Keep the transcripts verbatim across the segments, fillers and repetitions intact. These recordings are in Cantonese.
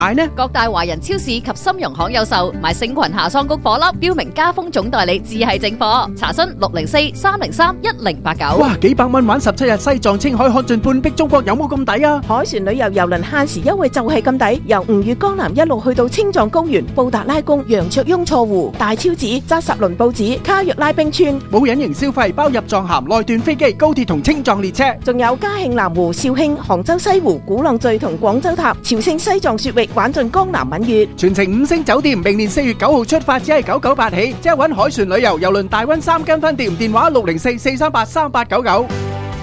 買呢？ 各大華人超市及參茸行有售，買星群夏桑菊顆粒，標明加封總代理，只係正貨。查詢六零四三零三一零八九。 哇，幾百蚊玩十七日西藏青海看盡半壁中國，有冇咁抵啊？ 海船旅遊郵輪限時優惠就係咁抵，由吳越江南一路去到青藏高原、布達拉宮、羊卓雍錯湖、大昭寺、扎什倫布寺、卡約拉冰川， 冇隱形消費，包入藏函、內段飛機、高鐵同青藏列車， 仲有嘉慶南湖、肇慶、杭州西湖、鼓浪嶼同廣州塔、朝聖西藏雪域，玩盡江南閩粵， 全程五星酒店。明年四月九號出發，只係九九八起，即係搵海船旅遊郵輪大溫三間分店，電話六零四四三八三八九九。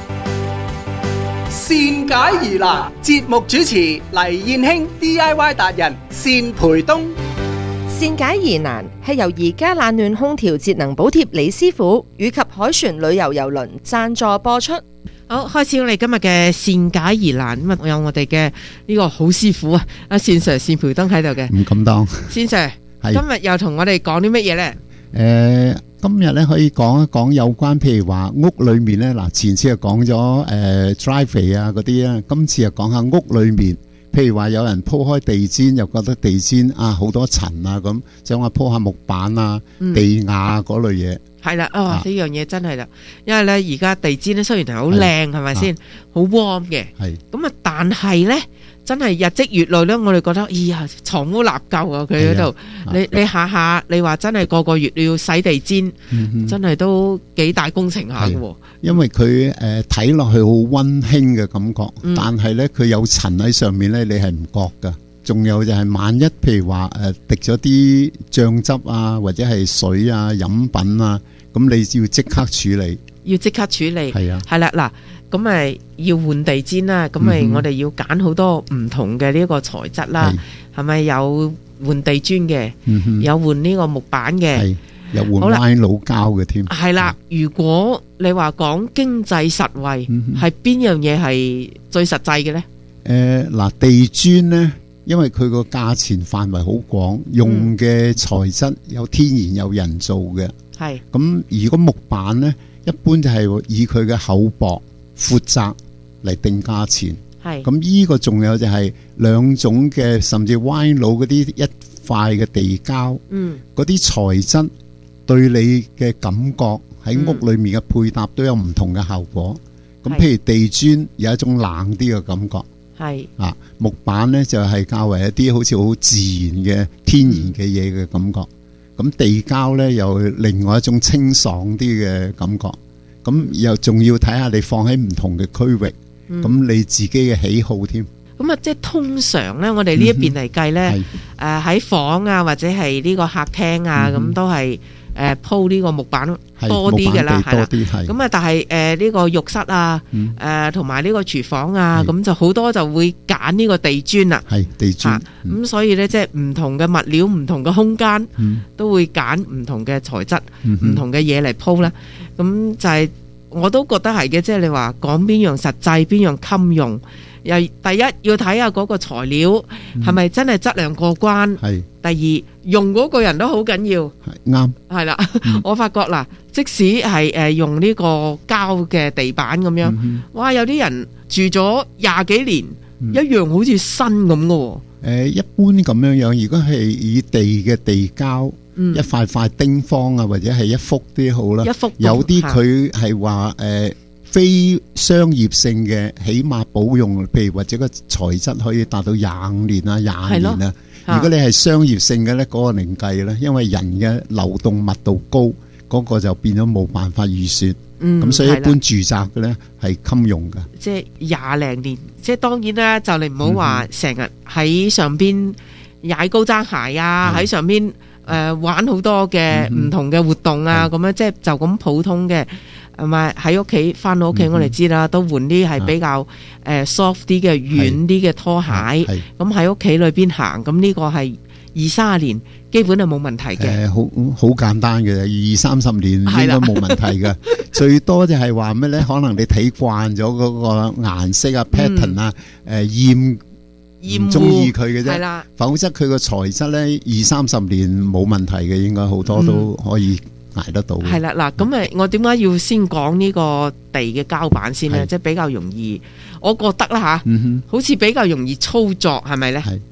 善解疑難，節目主持黎燕卿 D I Y 達人單培東。 善解疑難係由而家冷暖空調節能補貼李師傅以及海船旅遊郵輪贊助播出。 好，開始我哋今日嘅善解疑難，咁啊有我哋嘅呢個好師傅啊，阿單 Sir 單培東喺度嘅。 唔敢當。 單 Sir 今日又同我哋講啲乜嘢呢？ 誒，今日咧可以講一講有關，譬如話屋裏面咧，嗱前次就講咗誒 driveway 啊嗰啲啊，今次就講下屋裏面，譬如話有人鋪開地氈，又覺得地氈啊好多塵啊咁，想話鋪下木板啊、地瓦嗰類嘢。 係啦，啊呢樣嘢真係啦，因為咧而家地氈咧雖然係好靚，係咪先好 warm 嘅，係咁啊，但係咧真係日積月累咧，我哋覺得，哎呀，藏污納垢啊！佢嗰度，你你下下你話真係個個月要洗地氈，真係都幾大工程下嘅。 因為佢誒睇落去好溫馨嘅感覺，但係咧佢有塵喺上面咧，你係唔覺噶。仲有就係萬一譬如話誒滴咗啲醬汁啊，或者係水啊、飲品啊，咁你要即刻處理， 要即刻處理，係啊，係啦，嗱，咁咪要換地氈啦，咁咪我哋要揀好多唔同嘅呢個材質啦，係咪有換地磚嘅，有換呢個木板嘅， 有換歪佬膠嘅添， 係啦。如果你話講經濟實惠，係邊樣嘢係最實際嘅咧？誒，嗱， 地磚咧。因為佢個價錢範圍好廣，用嘅材質有天然有人造嘅。係咁，如果木板呢，一般就係以佢嘅厚薄、闊窄嚟定價錢。係咁，呢個仲有就係兩種嘅，甚至歪佬嗰啲一塊嘅地膠。嗯，嗰啲材質對你嘅感覺喺屋裏面嘅配搭都有唔同嘅效果。咁譬如地磚有一種冷啲嘅感覺。係啊，木板咧就係較為一啲好似好自然嘅天然嘅嘢嘅感覺，咁地膠咧又另外一種清爽啲嘅感覺，咁又仲要睇下你放喺唔同嘅區域，咁你自己嘅喜好添。咁啊，即係通常咧，我哋呢一邊嚟計咧，誒喺房啊或者係呢個客廳啊，咁都係。誒鋪呢個木板多啲嘅啦，係啦，咁啊，但係誒呢個浴室啊，誒同埋呢個廚房啊，咁就好多就會揀呢個地磚啦，係地磚，咁所以咧即係唔同嘅物料、唔同嘅空間，都會揀唔同嘅材質、唔同嘅嘢嚟鋪啦。咁就係我都覺得係嘅，即係你話講邊樣實際，邊樣襟用。又第一要睇下嗰個材料係咪真係質量過關，係第二用嗰個人都好緊要，係啱，係啦。我發覺嗱，即使係誒用呢個膠嘅地板咁樣，哇，有啲人住咗廿幾年，一樣好似新咁嘅。誒，一般咁樣樣，如果係以地嘅地膠，一塊塊丁方啊，或者係一幅啲好啦，一幅有啲佢係話誒。非商業性嘅，起碼保用，譬如或者個材質可以達到廿五年啊、廿年啊。如果你係商業性嘅咧，嗰個另計咧，因為人嘅流動密度高，嗰個就變咗冇辦法預算。嗯，咁所以一般住宅嘅咧係襟用㗎。即係廿零年，即係當然啦，就你唔好話成日喺上邊踩高踭鞋啊，喺上邊誒玩好多嘅唔同嘅活動啊，咁樣即係就咁普通嘅。係咪喺屋企翻到屋企，我哋知啦，都換啲係比較誒 soft 啲嘅軟啲嘅拖鞋。咁喺屋企裏邊行，咁呢個係二三十年基本係冇問題嘅。誒，好好簡單嘅，二三十年應該冇問題嘅。最多就係話咩咧？可能你睇慣咗嗰個顏色啊、pattern 啊，誒厭厭中意佢嘅啫。否則佢個材質咧，二三十年冇問題嘅，應該好多都可以。捱得到係啦，嗱咁誒，我點解要先講呢個地嘅膠板先咧？即係比較容易，我覺得啦吓，好似比較容易操作，係咪咧？係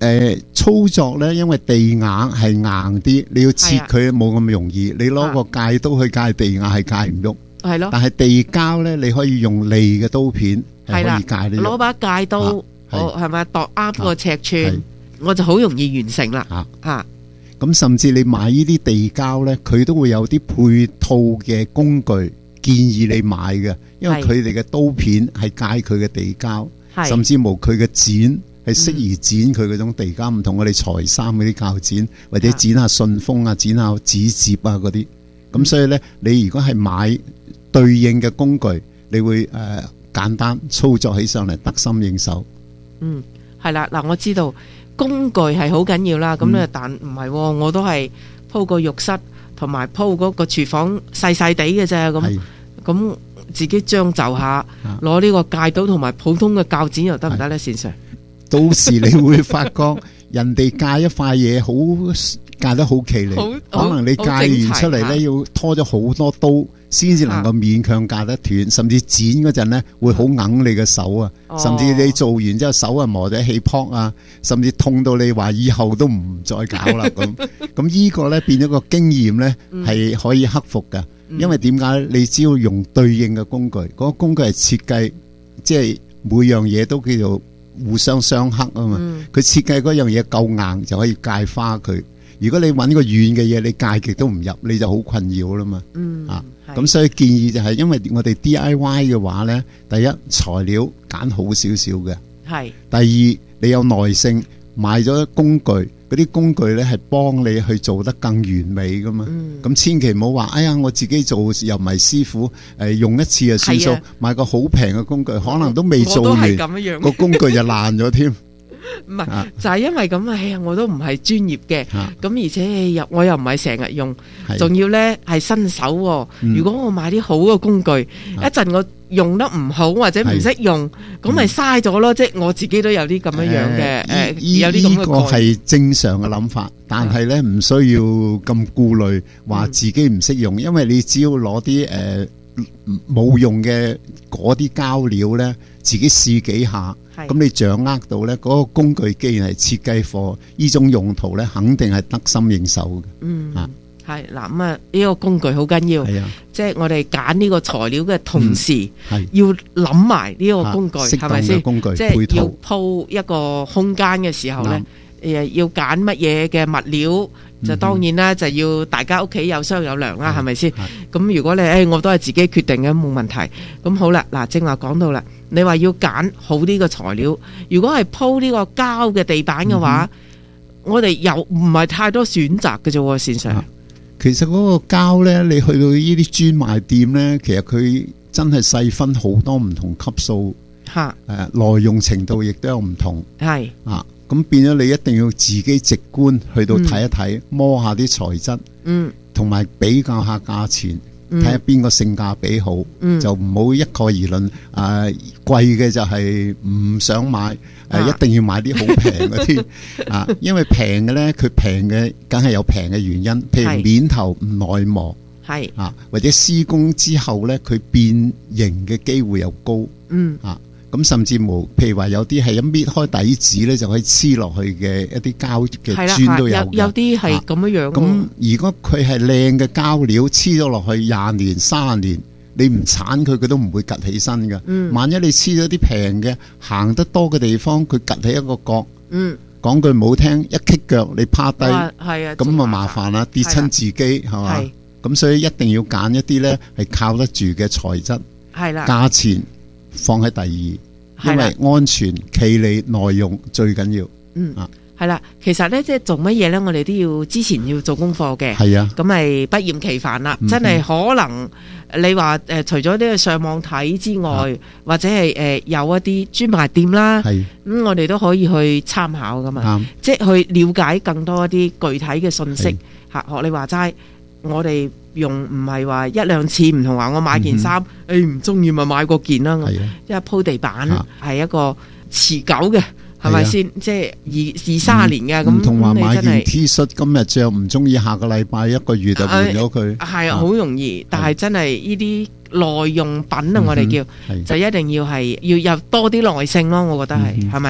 誒操作咧，因為地硬係硬啲，你要切佢冇咁容易。你攞個戒刀去戒地硬係戒唔喐。係咯。但係地膠咧，你可以用利嘅刀片係可以戒得喐。 攞把戒刀，我係咪度啱個尺寸，我就好容易完成啦。嚇嚇。 咁甚至你買呢啲地膠咧，佢都會有啲配套嘅工具建議你買嘅，因為佢哋嘅刀片係戒佢嘅地膠，甚至無佢嘅剪係適宜剪佢嗰種地膠，唔同我哋裁衫嗰啲鉸剪，或者剪下信封啊、剪下紙摺啊嗰啲。咁所以咧，你如果係買對應嘅工具，你會誒、呃、簡單操作起上嚟得心應手。 嗯，係啦，嗱，我知道。工具係好緊要啦，咁咧、嗯、但唔係、哦，我都係鋪個浴室同埋鋪嗰個廚房細細地嘅啫，咁咁自己將就下，攞呢個戒刀同埋普通嘅鉸剪又得唔得咧？先生， 到時你會發覺人哋戒一塊嘢好戒得好企理，可能你戒完出嚟咧要拖咗好多刀先至能夠勉強戒得斷，甚至剪嗰陣咧會好硬你嘅手啊，哦、甚至你做完之後手啊磨咗氣泡啊，甚至痛到你話以後都唔再搞啦咁。咁呢個咧變咗個經驗咧係可以克服㗎，嗯、因為點解？你只要用對應嘅工具，嗰、嗰個工具係設計，即係每樣嘢都叫做互相相克啊嘛。佢設計嗰樣嘢夠硬就可以戒花佢。如果你揾個軟嘅嘢，你戒極都唔入，你就好困擾啦嘛。嗯，啊，咁所以建議就係，因為我哋 D I Y 嘅話呢，第一材料揀好少少嘅，係。第二你有耐性，買咗工具，嗰啲工具呢係幫你去做得更完美噶嘛。咁、嗯、千祈唔好話，哎呀，我自己做又唔係師傅，誒、呃、用一次就算數，買個好平嘅工具，可能都未做完，個工具就爛咗添。 唔係，就係因為咁啊！哎呀，我都唔係專業嘅，咁而且又我又唔係成日用，仲要咧係新手。如果我買啲好嘅工具，一陣我用得唔好或者唔識用，咁咪嘥咗咯。即係我自己都有啲咁樣樣嘅，誒，有啲咁嘅。呢個係正常嘅諗法，但係咧唔需要咁顧慮，話自己唔識用，因為你只要攞啲誒冇用嘅嗰啲膠料咧，自己試幾下。咁你掌握到咧，嗰個工具既然係設計貨呢種用途咧，肯定係得心應手嘅。嗯，啊， 係嗱咁啊，呢個工具好緊要。係啊，即係我哋揀呢個材料嘅同時，嗯、要諗埋呢個工具，係咪先？工具即係要鋪一個空間嘅時候咧，誒，要揀乜嘢嘅物料。就當然啦，就要大家屋企有商有量啦，係咪先？咁如果你誒，我都係自己決定嘅，冇問題。咁好啦，嗱，正話講到啦，你話要揀好啲嘅材料，如果係鋪呢個膠嘅地板嘅話，嗯、我哋又唔係太多選擇嘅啫喎，線上。 其實嗰個膠咧，你去到呢啲專賣店咧，其實佢真係細分好多唔同級數，嚇誒耐用程度亦都有唔同，係啊。咁變咗你一定要自己直觀去到睇一睇，嗯、摸下啲材質，嗯，同埋比較下價錢，睇下邊個性價比好，嗯、就唔好一概而論。誒、呃，貴嘅就係唔想買，誒、呃，一定要買啲好平嗰啲啊，因為平嘅咧，佢平嘅梗係有平嘅原因，譬如面頭唔耐磨，係啊，或者施工之後咧，佢變形嘅機會又高，嗯啊。咁甚至無，譬如話有啲係一搣開底紙咧，就可以黐落去嘅一啲膠嘅磚都有。有有啲係咁樣樣。咁、啊、如果佢係靚嘅膠料，黐咗落去廿年、三十年，你唔鏟佢，佢都唔會趌起身㗎。嗯。萬一你黐咗啲平嘅，行得多嘅地方，佢趌起一個角。嗯。講句唔好聽，一棘腳你趴低，係啊，咁啊麻煩啦，跌親自己係嘛？係。咁所以一定要揀一啲咧係靠得住嘅材質。係啦。價錢放喺第二，因為安全、企理、耐用最緊要。嗯啊，係啦，其實咧即係做乜嘢咧，我哋都要之前要做功課嘅。係啊，咁咪不厭其煩啦。嗯、真係可能你話誒、呃，除咗呢個上網睇之外，啊、或者係誒、呃、有一啲專賣店啦，咁、嗯、我哋都可以去參考噶嘛。啊、即係去了解更多一啲具體嘅信息。吓，學你話齋，我哋。用唔係話一兩次，唔同話我買件衫，誒唔中意咪買過件啦。因為鋪地板係一個持久嘅，係咪先？即係二二三十年嘅咁。唔同話買件 T 恤，今日着唔中意，下個禮拜一個月就換咗佢。係啊，好容易。但係真係呢啲耐用品啊，我哋叫就一定要係要有多啲耐性咯。我覺得係係咪？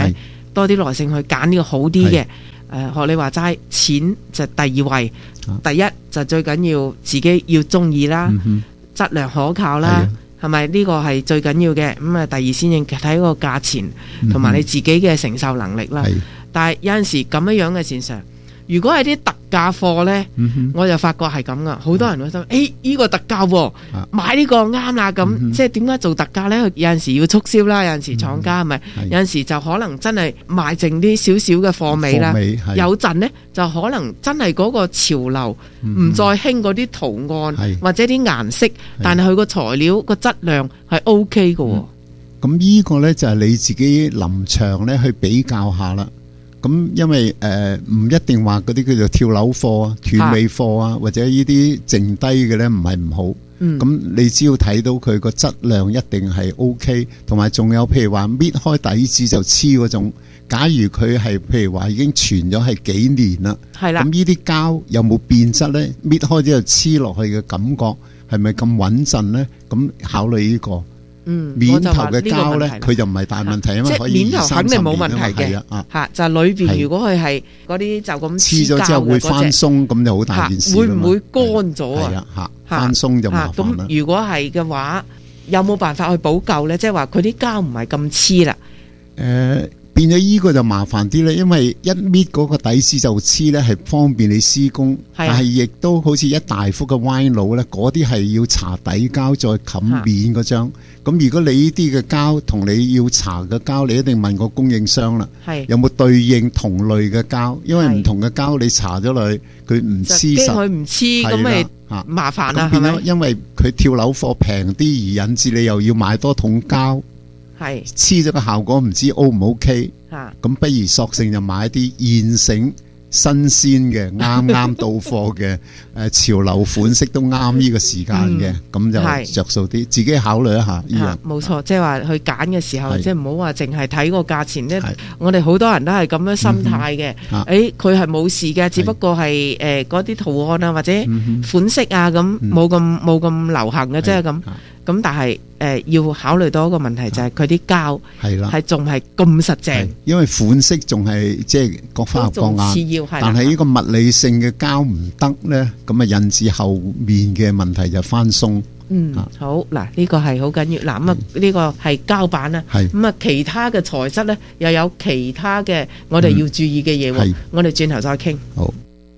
多啲耐性去揀呢個好啲嘅。誒，學你話齋，錢就第二位，啊、第一就最緊要自己要中意啦，嗯、質量可靠啦，係咪呢個係最緊要嘅？咁啊，第二先要睇個價錢同埋你自己嘅承受能力啦。但係有陣時咁樣樣嘅線上，如果係啲特價貨呢，嗯、我就發覺係咁噶，好多人會想，誒、欸，呢、這個特價喎，啊、買呢個啱啦，咁、嗯、即係點解做特價呢？有陣時要促銷啦，有陣時廠家係咪？嗯、有陣時就可能真係賣剩啲少少嘅貨尾啦，有陣呢，就可能真係嗰個潮流唔、嗯、再興嗰啲圖案、嗯、或者啲顏色，但係佢個材料個質量係 O K 嘅。 咁呢、嗯、個呢，就係你自己臨場呢去比較下啦。咁因為誒唔、呃、一定話嗰啲叫做跳樓貨啊、斷尾貨啊，或者呢啲剩低嘅咧唔係唔好。咁、嗯、你只要睇到佢個質量一定係 O K， 同埋仲有譬如話搣開底子就黐嗰種。假如佢係譬如話已經存咗係幾年啦，係啦，咁呢啲膠有冇變質咧？搣開之後黐落去嘅感覺係咪咁穩陣咧？咁考慮呢、這個。嗯，面頭嘅膠咧，佢就唔係大問題啊嘛，可以二三十年啊嘛，係啊，吓就係裏邊如果佢係嗰啲就咁黐咗之後會翻鬆，咁就好大件事。會唔會乾咗啊？係啊，吓翻鬆就麻煩啦。咁如果係嘅話，有冇辦法去補救咧？即係話佢啲膠唔係咁黐啦。誒。變咗依個就麻煩啲咧，因為一搣嗰個底絲就黐咧，係方便你施工，但係亦都好似一大幅嘅彎路咧，嗰啲係要搽底膠再冚面嗰張。咁如果你呢啲嘅膠同你要搽嘅膠，你一定問個供應商啦，有冇對應同類嘅膠？因為唔同嘅膠你搽咗落去，佢唔黐實，佢唔黐，咁咪麻煩啦，係咪？因為佢跳樓貨平啲而引致你又要買多桶膠。係黐咗個效果唔知 O 唔 OK， 咁不如索性就買一啲現成新鮮嘅啱啱到貨嘅誒潮流款式都啱呢個時間嘅，咁、嗯、就着數啲，自己考慮一下呢樣。冇錯，即係話去揀嘅時候，即係唔好話淨係睇個價錢咧。我哋好多人都係咁樣心態嘅，誒佢係冇事嘅，只不過係誒嗰啲圖案啊或者款式啊咁冇咁冇咁流行嘅啫咁。咁但係誒、呃、要考慮到一個問題就係佢啲膠係啦，係仲係咁實淨，因為款式仲係即係各花入各眼，但係呢個物理性嘅膠唔得咧，咁啊引致後面嘅問題就翻鬆。嗯，啊、好嗱，呢、這個係好緊要嗱，咁啊呢個係膠板啦，咁啊其他嘅材質咧又有其他嘅我哋要注意嘅嘢喎，我哋轉頭再傾。好。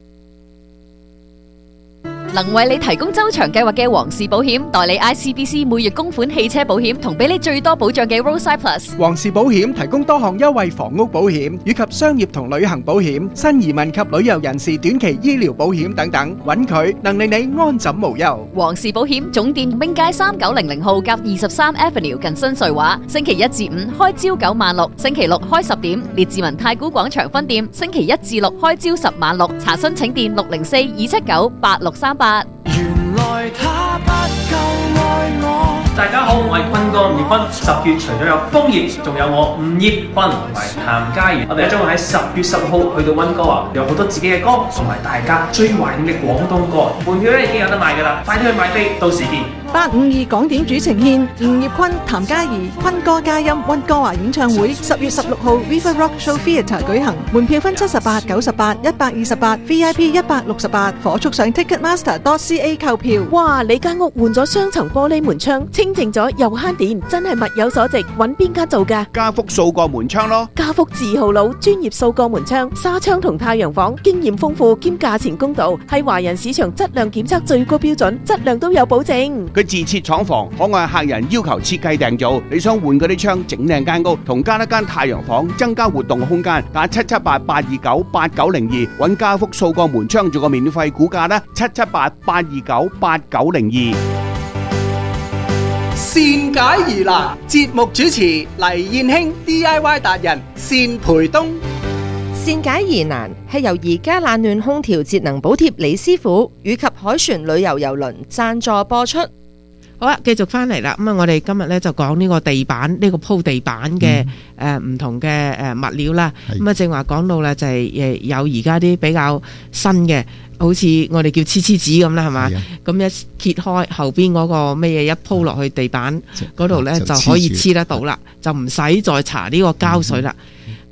能為你提供周長計劃嘅皇氏保險，代理 I C B C 每月供款汽車保險，同俾你最多保障嘅 Roadside Plus。 皇氏保險提供多項優惠房屋保險以及商業同旅行保險、新移民及旅遊人士短期醫療保險等等，揾佢能令你安枕無憂。 皇氏保險總店兵街三九零零號夾二十三 Avenue 近新瑞華，星期一至五開朝九晚六，星期六開十點。列治文太古廣場分店星期一至六開朝十晚六，查詢請電六零四二七九八六三八。 原來他不夠愛我。 大家好，我係坤哥吳業坤。十月除咗有楓葉，仲有我吳業坤同埋譚嘉儀。我哋將會喺十月十號去到溫哥華，有好多自己嘅歌，同埋大家最懷念嘅廣東歌。門票咧已經有得賣噶啦，快啲去買飛，到時見。 八五二港點主呈獻吳業坤、譚嘉儀、坤哥嘉音溫哥華演唱會，十月十六號 River Rock Show Theatre 舉行，門票分七十八、九十八、一百二十八 ，V I P 一百六十八，火速上 Ticketmaster dot C A 購票。 哇！你間屋換咗雙層玻璃門窗，清淨咗又慳電，真係物有所值。揾邊間做㗎？ 家福數個門窗咯。 家福字號佬，專業數個門窗、紗窗同太陽房，經驗豐富兼價錢公道，係華人市場質量檢測最高標準，質量都有保證。 自設廠房，可按客人要求設計訂造。你想換嗰啲窗，整靚間屋，同加一間太陽房，增加活動空間。打七七八八二九八九零二，揾家福數個門窗做個免費估價啦。七七八八二九八九零二。 善解疑難，節目主持黎燕興 D I Y 達人善培東。 善解疑難係由而家冷暖空調節能補貼李師傅以及凱旋旅遊郵輪贊助播出。 好啦，繼續翻嚟啦。咁啊，我哋今日咧就講呢個地板，呢、呢個鋪地板嘅誒唔同嘅誒物料啦。咁啊，正話講到啦，就係誒有而家啲比較新嘅，好似我哋叫黐黐紙咁啦，係嘛？咁一揭開後邊嗰個乜嘢一鋪落去地板嗰度咧，就可以黐得到啦，就唔使再搽呢個膠水啦。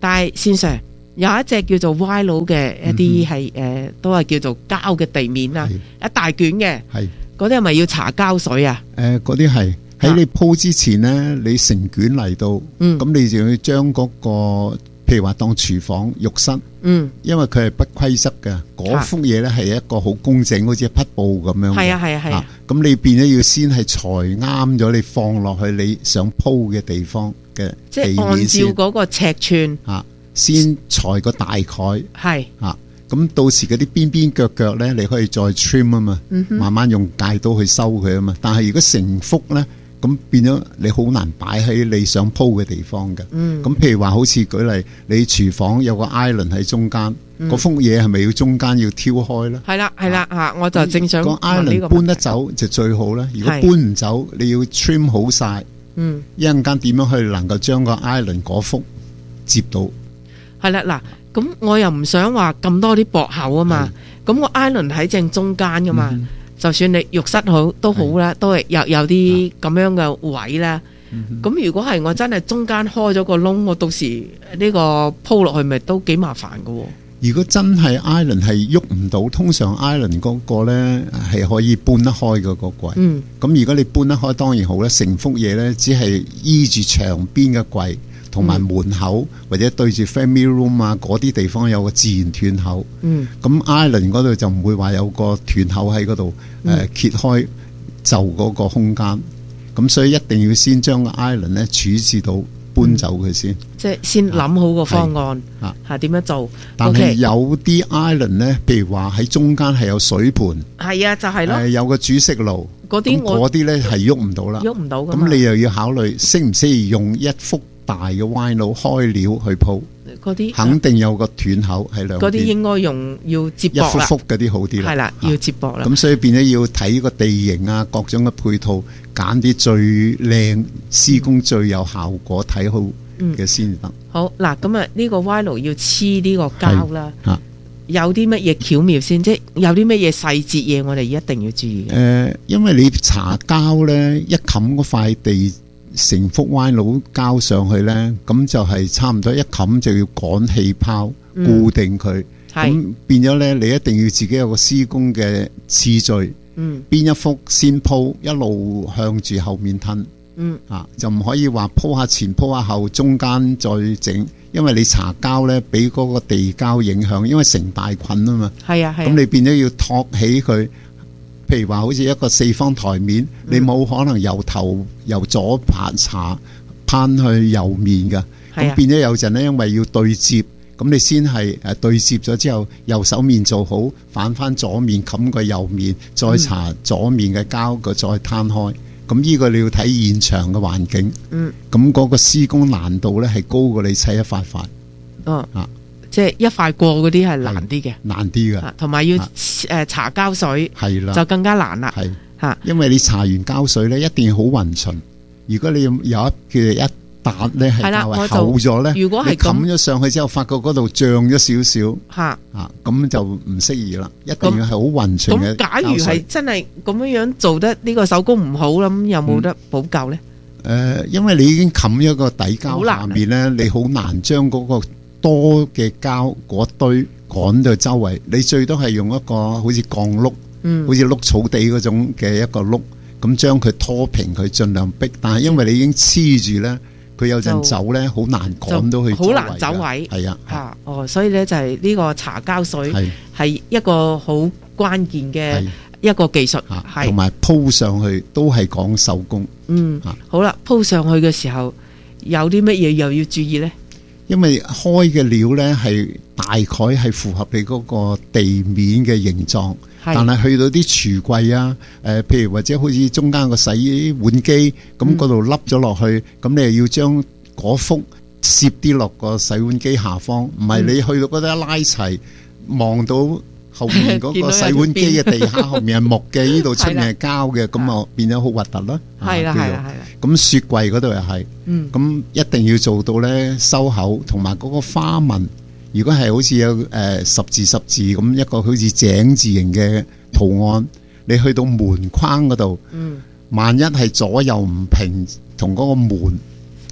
但係線上有一隻叫做歪佬嘅一啲係誒，都係叫做膠嘅地面啦，一大卷嘅，嗰啲係咪要搽膠水啊？ 誒，嗰啲係喺你鋪之前咧，你成卷嚟到，咁、嗯、你就要將嗰、嗰個。譬如話當廚房浴室，嗯，因為佢係不規則嘅，嗰幅嘢咧係一個好工整，好似一匹布咁樣嘅。係啊係啊係啊。咁你變咗要先係裁啱咗，你放落去你想鋪嘅地方嘅地面先。即係按照嗰個尺寸啊，先裁個大概。係啊，咁到時嗰啲邊邊角角咧，你可以再 trim 啊嘛，嗯、慢慢用戒刀去收佢啊嘛。但係如果成幅咧，咁變咗你好難擺喺你想鋪嘅地方嘅。嗯，咁譬如話好似舉例，你廚房有個 island 喺中間，嗰、嗯、幅嘢係咪要中間要挑開咧？係啦係啦嚇，我就正想、個 island 搬得走就最好啦。如果搬唔走，你要 trim 好晒。嗯，一陣間點樣去能夠將個 island 嗰幅接到？係啦嗱，咁我又唔想話咁多啲駁口啊嘛，咁個 island 喺正中間噶嘛。嗯，就算你浴室好都好啦，都係有有啲咁樣嘅位啦。咁、嗯、如果係我真係中間開咗個窿，我到時呢個鋪落去咪都幾麻煩噶。如果真係 island 係喐唔到，通常 island 嗰個咧係可以搬得開嘅、嗰個櫃。嗯，咁如果你搬得開當然好啦，成幅嘢咧只係依住牆邊嘅櫃同埋門口、嗯、或者對住 family room 啊嗰啲地方有個自然斷口。嗯，咁 island 嗰度就唔會話有個斷口喺嗰度誒揭開就嗰個空間。咁所以一定要先將個 island 咧處置到搬走佢先。嗯、即係先諗好個方案啊，係點樣做？但係有啲 island 咧，譬如話喺中間係有水盤，係啊，就係、是、咯，有個煮食爐，嗰啲嗰啲咧係喐唔到啦，喐唔到。咁你又要考慮適唔適宜用一幅大嘅歪佬開料去鋪，嗰啲肯定有個斷口喺兩邊。嗰啲應該用要接駁啦，一幅幅嗰啲好啲啦，係啦，要接駁啦。咁所以變咗要睇個地形啊，各種嘅配套，揀啲最靚施工最有效果睇好嘅先得。好嗱，咁啊呢個歪佬要黐呢個膠啦，有啲乜嘢巧妙先？即係有啲乜嘢細節嘢，我哋一定要注意嘅。誒，因為你搽膠咧，一冚嗰塊地。成幅歪佬膠上去呢，咁就係差唔多一冚就要趕氣泡、嗯、固定佢，咁變咗呢，你一定要自己有個施工嘅次序，邊、嗯、一幅先鋪，一路向住後面褪、嗯，啊，就唔可以話鋪下前鋪下後，中間再整，因為你搽膠呢，俾嗰個地膠影響，因為成大菌啊嘛，係啊係，咁你變咗要托起佢。譬如話好似一個四方台面，嗯、你冇可能由頭由左爬搽攀去右面嘅，咁、啊、變咗有陣呢，因為要對接，咁你先係誒對接咗之後，右手面做好，反翻左面冚個右面，再搽左面嘅膠個再攤開，咁呢個你要睇現場嘅環境，嗯，咁嗰個施工難度咧係高過你砌一塊塊，哦啊。即係一塊過嗰啲係難啲嘅，難啲嘅，同埋要誒搽膠水，係啦，就更加難啦。係嚇，因為你搽完膠水咧，一定要好勻循。如果你有一嘅一笪咧係較為厚咗咧，如果係冚咗上去之後，發覺嗰度漲咗少少嚇嚇，咁就唔適宜啦。一定要係好勻循嘅。咁假如係真係咁樣樣做得呢個手工唔好啦，咁有冇得補救咧？誒，因為你已經冚咗個底膠下面咧，你好難將嗰個多嘅膠嗰堆趕到周圍，你最多係用一個好似鋼碌，嗯，好似碌草地嗰種嘅一個碌，咁將佢拖平佢，盡量逼。但係因為你已經黐住咧，佢有陣走咧，好難趕到去，好難走位。係啊，啊，哦，所以咧就係呢個搽膠水係一個好關鍵嘅一個技術，係同埋鋪上去都係講手工。嗯，好啦，鋪上去嘅時候有啲乜嘢又要注意咧？因為開嘅料呢係大概係符合你嗰個地面嘅形狀，但係去到啲櫥櫃啊，誒、呃，譬如或者好似中間個洗碗機咁嗰度凹咗落去，咁、嗯、你又要將嗰幅攝啲落個洗碗機下方，唔係你去到嗰度一拉齊望到。後面嗰個洗碗機嘅地下後面係木嘅，呢度出面係膠嘅，咁啊變咗好核突啦。係啦係啦係啦。咁雪櫃嗰度又係，咁、嗯、一定要做到咧收口，同埋嗰個花紋，如果係好似有誒、呃、十字十字咁一個好似井字形嘅圖案，你去到門框嗰度、嗯，萬一係左右唔平，同嗰個門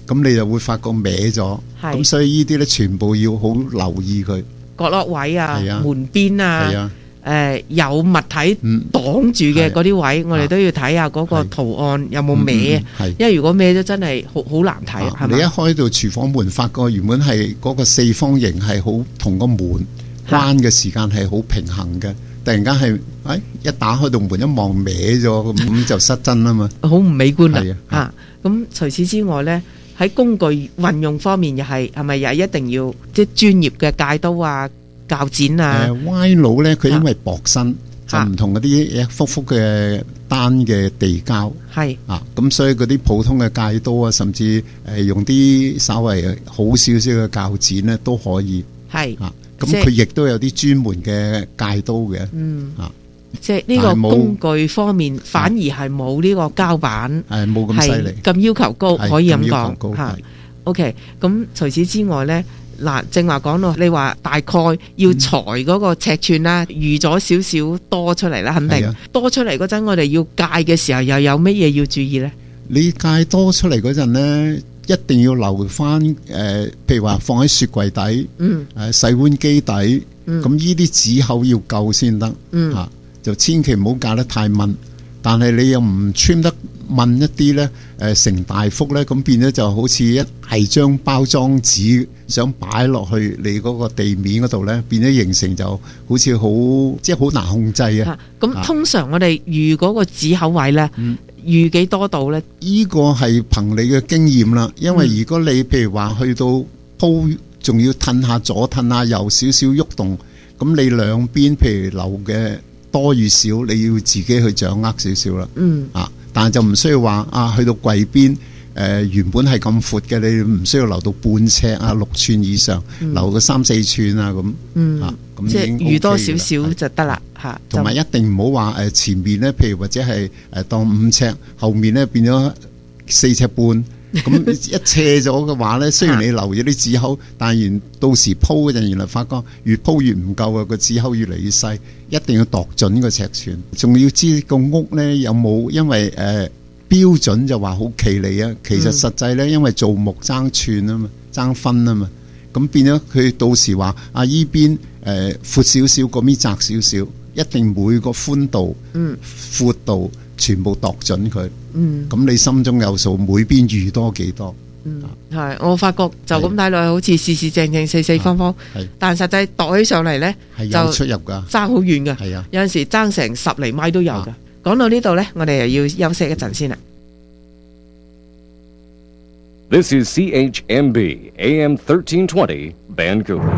咁你就會發覺歪咗。咁所以呢啲咧全部要好留意佢角落位啊、 啊門邊啊。誒、呃、有物體擋住嘅嗰啲位，我哋都要睇下嗰個圖案有冇歪啊。嗯嗯、因為如果歪咗，真係好好難睇。係、啊、 你一開到廚房門，發覺原本係嗰個四方形係好同個門關嘅時間係好平衡嘅，突然間係誒一打開道門一望歪咗，咁就失真啦嘛， 好唔美觀啊！ 啊， 啊，咁除此之外咧，喺工具運用方面又係係咪又一定要即係專業嘅戒刀啊、鉸剪啊？ 誒歪佬咧，佢因為薄身，就唔同嗰啲一幅幅嘅單嘅地膠， 係啊，咁所以嗰啲普通嘅戒刀啊，甚至誒用啲稍微好少少嘅鉸剪咧都可以， 係啊，咁佢亦都有啲專門嘅戒刀嘅， 嗯啊。 即係呢個工具方面，反而係冇呢個膠板， 係冇咁犀利， 咁要求高，可以咁講嚇。 OK，咁除此之外咧，嗱，正話講到，你話大概要裁嗰個尺寸啦，預咗少少多出嚟啦，肯定多出嚟嗰陣，我哋要戒嘅時候，又有乜嘢要注意咧？ 你戒多出嚟嗰陣咧，一定要留翻誒，譬如話放喺雪櫃底， 嗯， 誒洗碗機底，咁呢啲指口要夠先得， 嗯嚇。就千祈唔好戒得太密，但係你又唔穿得密一啲咧，誒成大幅咧，咁變咗就好似一大張包裝紙想擺落去你嗰個地面嗰度咧，變咗形成就好似好即係好難控制啊！ 咁、啊、通常我哋預嗰個指口位咧， 嗯、 預幾多度咧？ 呢個係憑你嘅經驗啦，因為如果你譬如話去到鋪，仲要褪下左褪下右少少喐動，咁你兩邊譬如留嘅多與少，你要自己去掌握少少啦。 嗯啊，但係就唔需要話啊，去到櫃邊誒、呃、原本係咁闊嘅，你唔需要留到半尺啊，六寸以上，嗯、留個三四寸啊咁。 嗯， 啊咁即係預多少少就得啦嚇。 嚇， 同埋一定唔好話誒前面咧，譬如或者係誒當五尺，後面咧變咗四尺半。咁一斜咗嘅話咧，雖然你留咗啲指口，但係原到時鋪嗰陣，原來發覺越鋪越唔夠啊，個指口越嚟越細，一定要度準個尺寸。仲要知個屋咧有冇，因為誒、呃、標準就話好企理啊，其實實際咧因為做木爭寸啊嘛，爭分啊嘛，咁變咗佢到時話啊依邊誒闊少少，嗰邊窄少少，一定每個寬度、 嗯、 闊度全部度準佢。 嗯， 咁你心中有數，每邊預多幾多？ 嗯，係，我發覺就咁睇落去好似四四正正、四四方方，但實際度起上嚟咧， 係有出入噶， 爭好遠噶， 係啊， 有陣時爭成十厘米都有噶。講到呢度咧，我哋又要休息一陣先啦。 This is C H M B A M thirteen twenty Vancouver。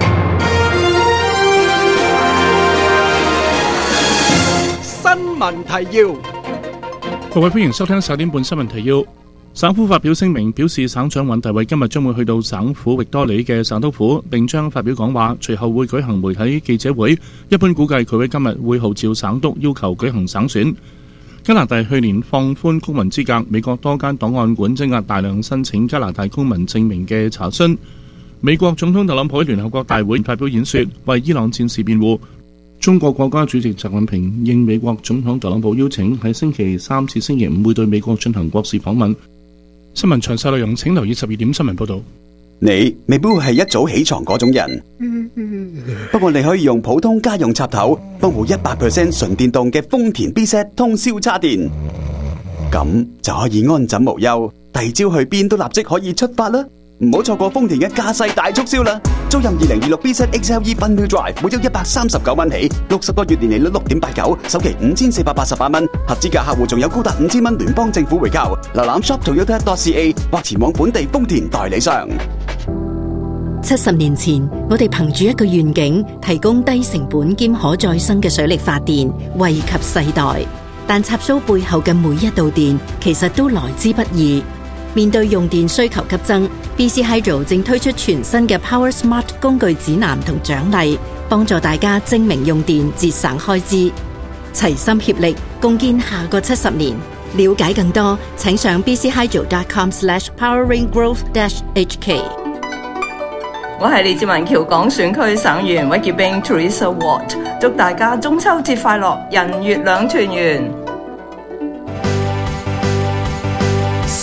新聞提要。 各位歡迎收聽十點半新聞提要。省府發表聲明，表示省長尹大偉今日將會去到省府域多利嘅省督府，並將發表講話，隨後會舉行媒體記者會。一般估計佢喺今日會號召省督要求舉行省選。加拿大去年放寬公民資格，美國多間檔案館積壓大量申請加拿大公民證明嘅查詢。美國總統特朗普喺聯合國大會發表演說，為伊朗戰士辯護。中國國家主席習近平應美國總統特朗普邀請，喺星期三至星期五會對美國進行國事訪問。新聞詳細內容請留意十二點新聞報道。 你未必會係一早起床嗰種人，不過你可以用普通家用插頭幫補一百 percent 純電動嘅豐田 B Z 通宵叉電，咁就可以安枕無憂，第二朝去邊都立即可以出發啦！唔好錯過豐田嘅駕駛大促銷啦！租任二零二六 B Z X L E Fun Wheel Drive，每周一百三十九蚊起，六十個月年利率六點八九，首期五千四百八十八蚊，合資格客戶仲有高達五千蚊聯邦政府回購。瀏覽 shop toyota dot c a 或前往本地豐田代理商。 七十年前，我哋憑住一個願景，提供低成本兼可再生嘅水力發電，惠及世代。但插蘇背後嘅每一度電，其實都來之不易。面對用電需求急增 ，B C Hydro 正推出全新嘅 Power Smart 工具指南同獎勵，幫助大家精明用電，節省開支，齊心協力，共建下個七十年。了解更多，請上 b c hydro dot com slash powering growth dash h k。 我係李志文橋港選區省議員韋潔冰 Teresa Watt， 祝大家中秋節快樂，人月兩團圓。 笑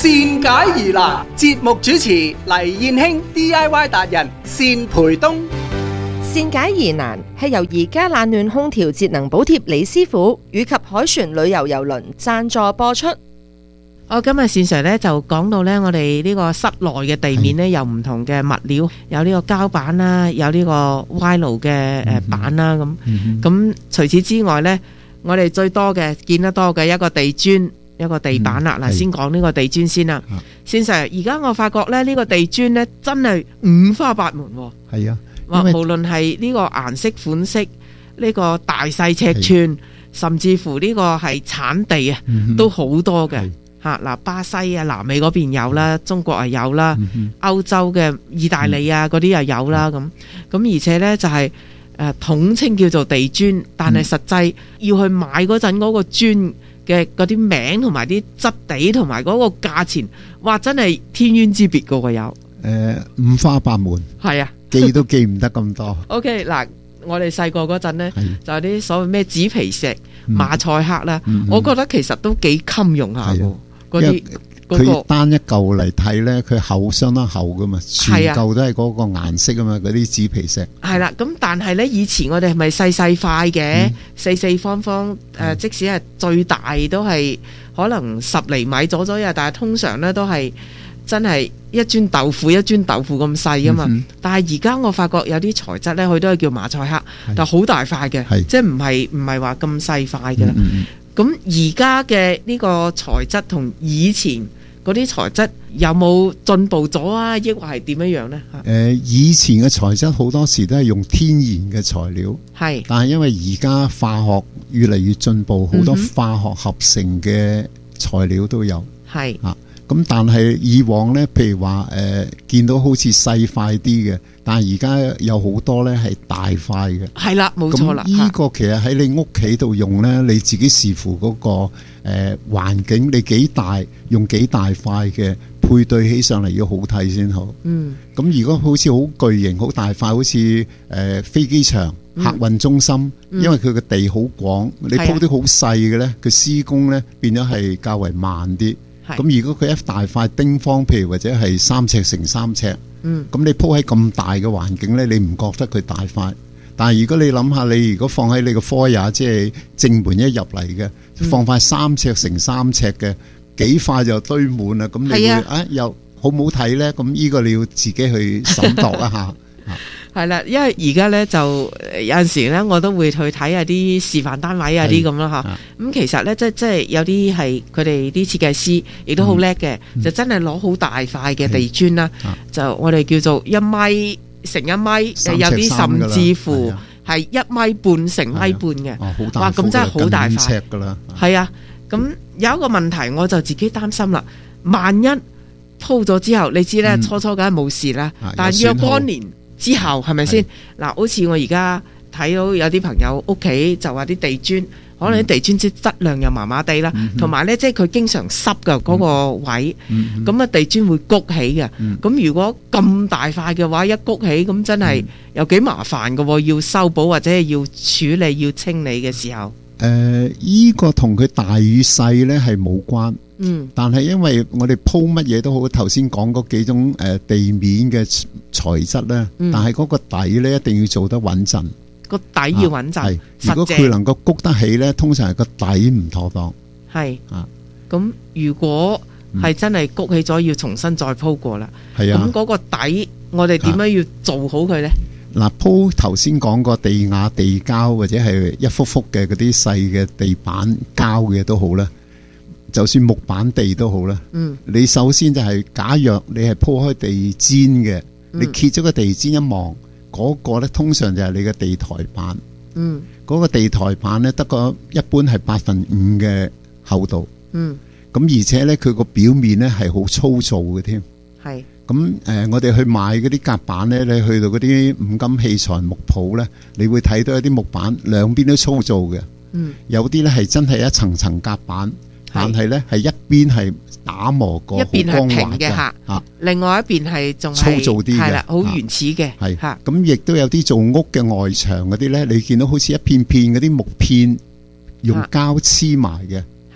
善解疑難，節目主持黎燕卿 D I Y 達人善培東。 善解疑難係由宜家冷暖空調節能補貼李師傅以及海船旅遊郵輪贊助播出。 我今日線上咧就講到咧，我哋呢個室內嘅地面咧有唔同嘅物料，有呢個膠板啦，有呢個歪路嘅誒板啦，咁咁除此之外咧，我哋最多嘅見得多嘅一個地磚，一個地板啦。嗱，先講呢個地磚先啦。線上而家我發覺咧，呢個地磚咧真係五花八門。 係啊， 話無論係呢個顏色款式，呢個大細尺寸，甚至乎呢個係產地啊，都好多嘅。吓嗱，巴西啊、南美嗰邊有啦，中國係有啦，歐洲嘅意大利啊嗰啲又有啦，咁咁而且咧就係誒統稱叫做地磚，但係實際要去買嗰陣嗰個磚嘅嗰啲名同埋啲質地同埋嗰個價錢，哇真係天淵之別噶喎有。 誒五花八門。係啊，記都記唔得咁多。 OK 嗱。我哋細個嗰陣呢，就係啲所謂咩紫皮石、馬賽克啦，我覺得其實都幾襟用下嘅。嗰啲佢單一嚿嚟睇咧，佢厚相當厚噶嘛，全嚿都係嗰個顏色啊嘛，嗰啲紫皮石。係啦，咁但係咧，以前我哋係咪細細塊嘅，四四方方誒，即使係最大都係可能十厘米左左右，但係通常咧都係。真係一磚豆腐一磚豆腐咁細啊嘛，嗯、但係而家我發覺有啲材質咧，佢都係叫馬賽克，但係好大塊嘅，即係唔係唔係話咁細塊嘅啦。咁而家嘅呢個材質同以前嗰啲材質有冇進步咗啊？抑或係點樣樣呢？誒、 呃，以前嘅材質好多時都係用天然嘅材料，係，但係因為而家化學越嚟越進步，好多化學合成嘅材料都有，係啊。咁但係以往咧，譬如話誒、呃，見到好似細塊啲嘅，但係而家有好多咧係大塊嘅。係啦，冇錯啦。呢個其實喺你屋企度用咧，你自己視乎嗰、那個誒、呃、環境，你幾大用幾大塊嘅配對起上嚟要好睇先好。嗯。咁如果好似好巨型、好大塊，好似誒、呃、飛機場、客運中心，嗯、因為佢個地好廣，你鋪啲好細嘅咧，佢施工咧變咗係較為慢啲。咁如果佢一大塊丁方，譬如或者係三尺乘三尺，嗯，咁你鋪喺咁大嘅環境咧，你唔覺得佢大塊？但係如果你諗下，你如果放喺你個科也，即係正門一入嚟嘅，放塊三尺乘三尺嘅，幾塊就堆滿啦。咁你會啊，啊又好唔好睇咧？咁呢個你要自己去審度一下。係啦，因為而家咧就有陣時咧，我都會去睇下啲示範單位啊啲咁啦嚇。咁其實咧，即即係有啲係佢哋啲設計師亦都好叻嘅，就真係攞好大塊嘅地磚啦，就我哋叫做一米乘一米，有啲甚至乎係一米半乘米半嘅。哇，咁真係好大塊㗎啦。係啊，咁有一個問題我就自己擔心啦，萬一鋪咗之後，你知咧初初梗係冇事啦，但係若干年之後係咪先？嗱，好似我而家睇到有啲朋友屋企就話啲地磚，可能啲地磚質質量又麻麻地啦，同埋咧即係佢經常濕嘅嗰個位，咁啊地磚會谷起嘅。咁如果咁大塊嘅話，一谷起咁真係又幾麻煩嘅，要修補或者係要處理要清理嘅時候。 誒，依個同佢大與細咧係冇關。嗯，但係因為我哋鋪乜嘢都好，頭先講嗰幾種誒地面嘅材質咧，但係嗰個底咧一定要做得穩陣，個底要穩陣。係，如果佢能夠谷得起咧，通常係個底唔妥當。係啊，咁如果係真係谷起咗，要重新再鋪過啦。係啊，咁嗰個底我哋點樣要做好佢咧？嗱，鋪頭先講過地瓦、地膠或者係一幅幅嘅嗰啲細嘅地板膠嘅都好啦。就算木板地都好啦，嗯，你首先就係、是、假若你係鋪開地氈嘅，嗯、你揭咗個地氈一望，嗰、那個咧通常就係你嘅地台板，嗯，嗰個地台板咧得個一般係八分五嘅厚度，嗯，咁而且咧佢個表面咧係好粗糙嘅添，係，咁誒、呃、我哋去買嗰啲夾板咧，你去到嗰啲五金器材木鋪咧，你會睇到一啲木板兩邊都粗糙嘅，嗯，有啲咧係真係一層層夾板。但係咧，係一邊係打磨過，一邊係平嘅吓，啊，另外一邊係仲粗糙啲嘅，係啦，好原始嘅，係吓。咁亦都有啲做屋嘅外牆嗰啲咧，你見到好似一片片嗰啲木片用膠黐埋嘅，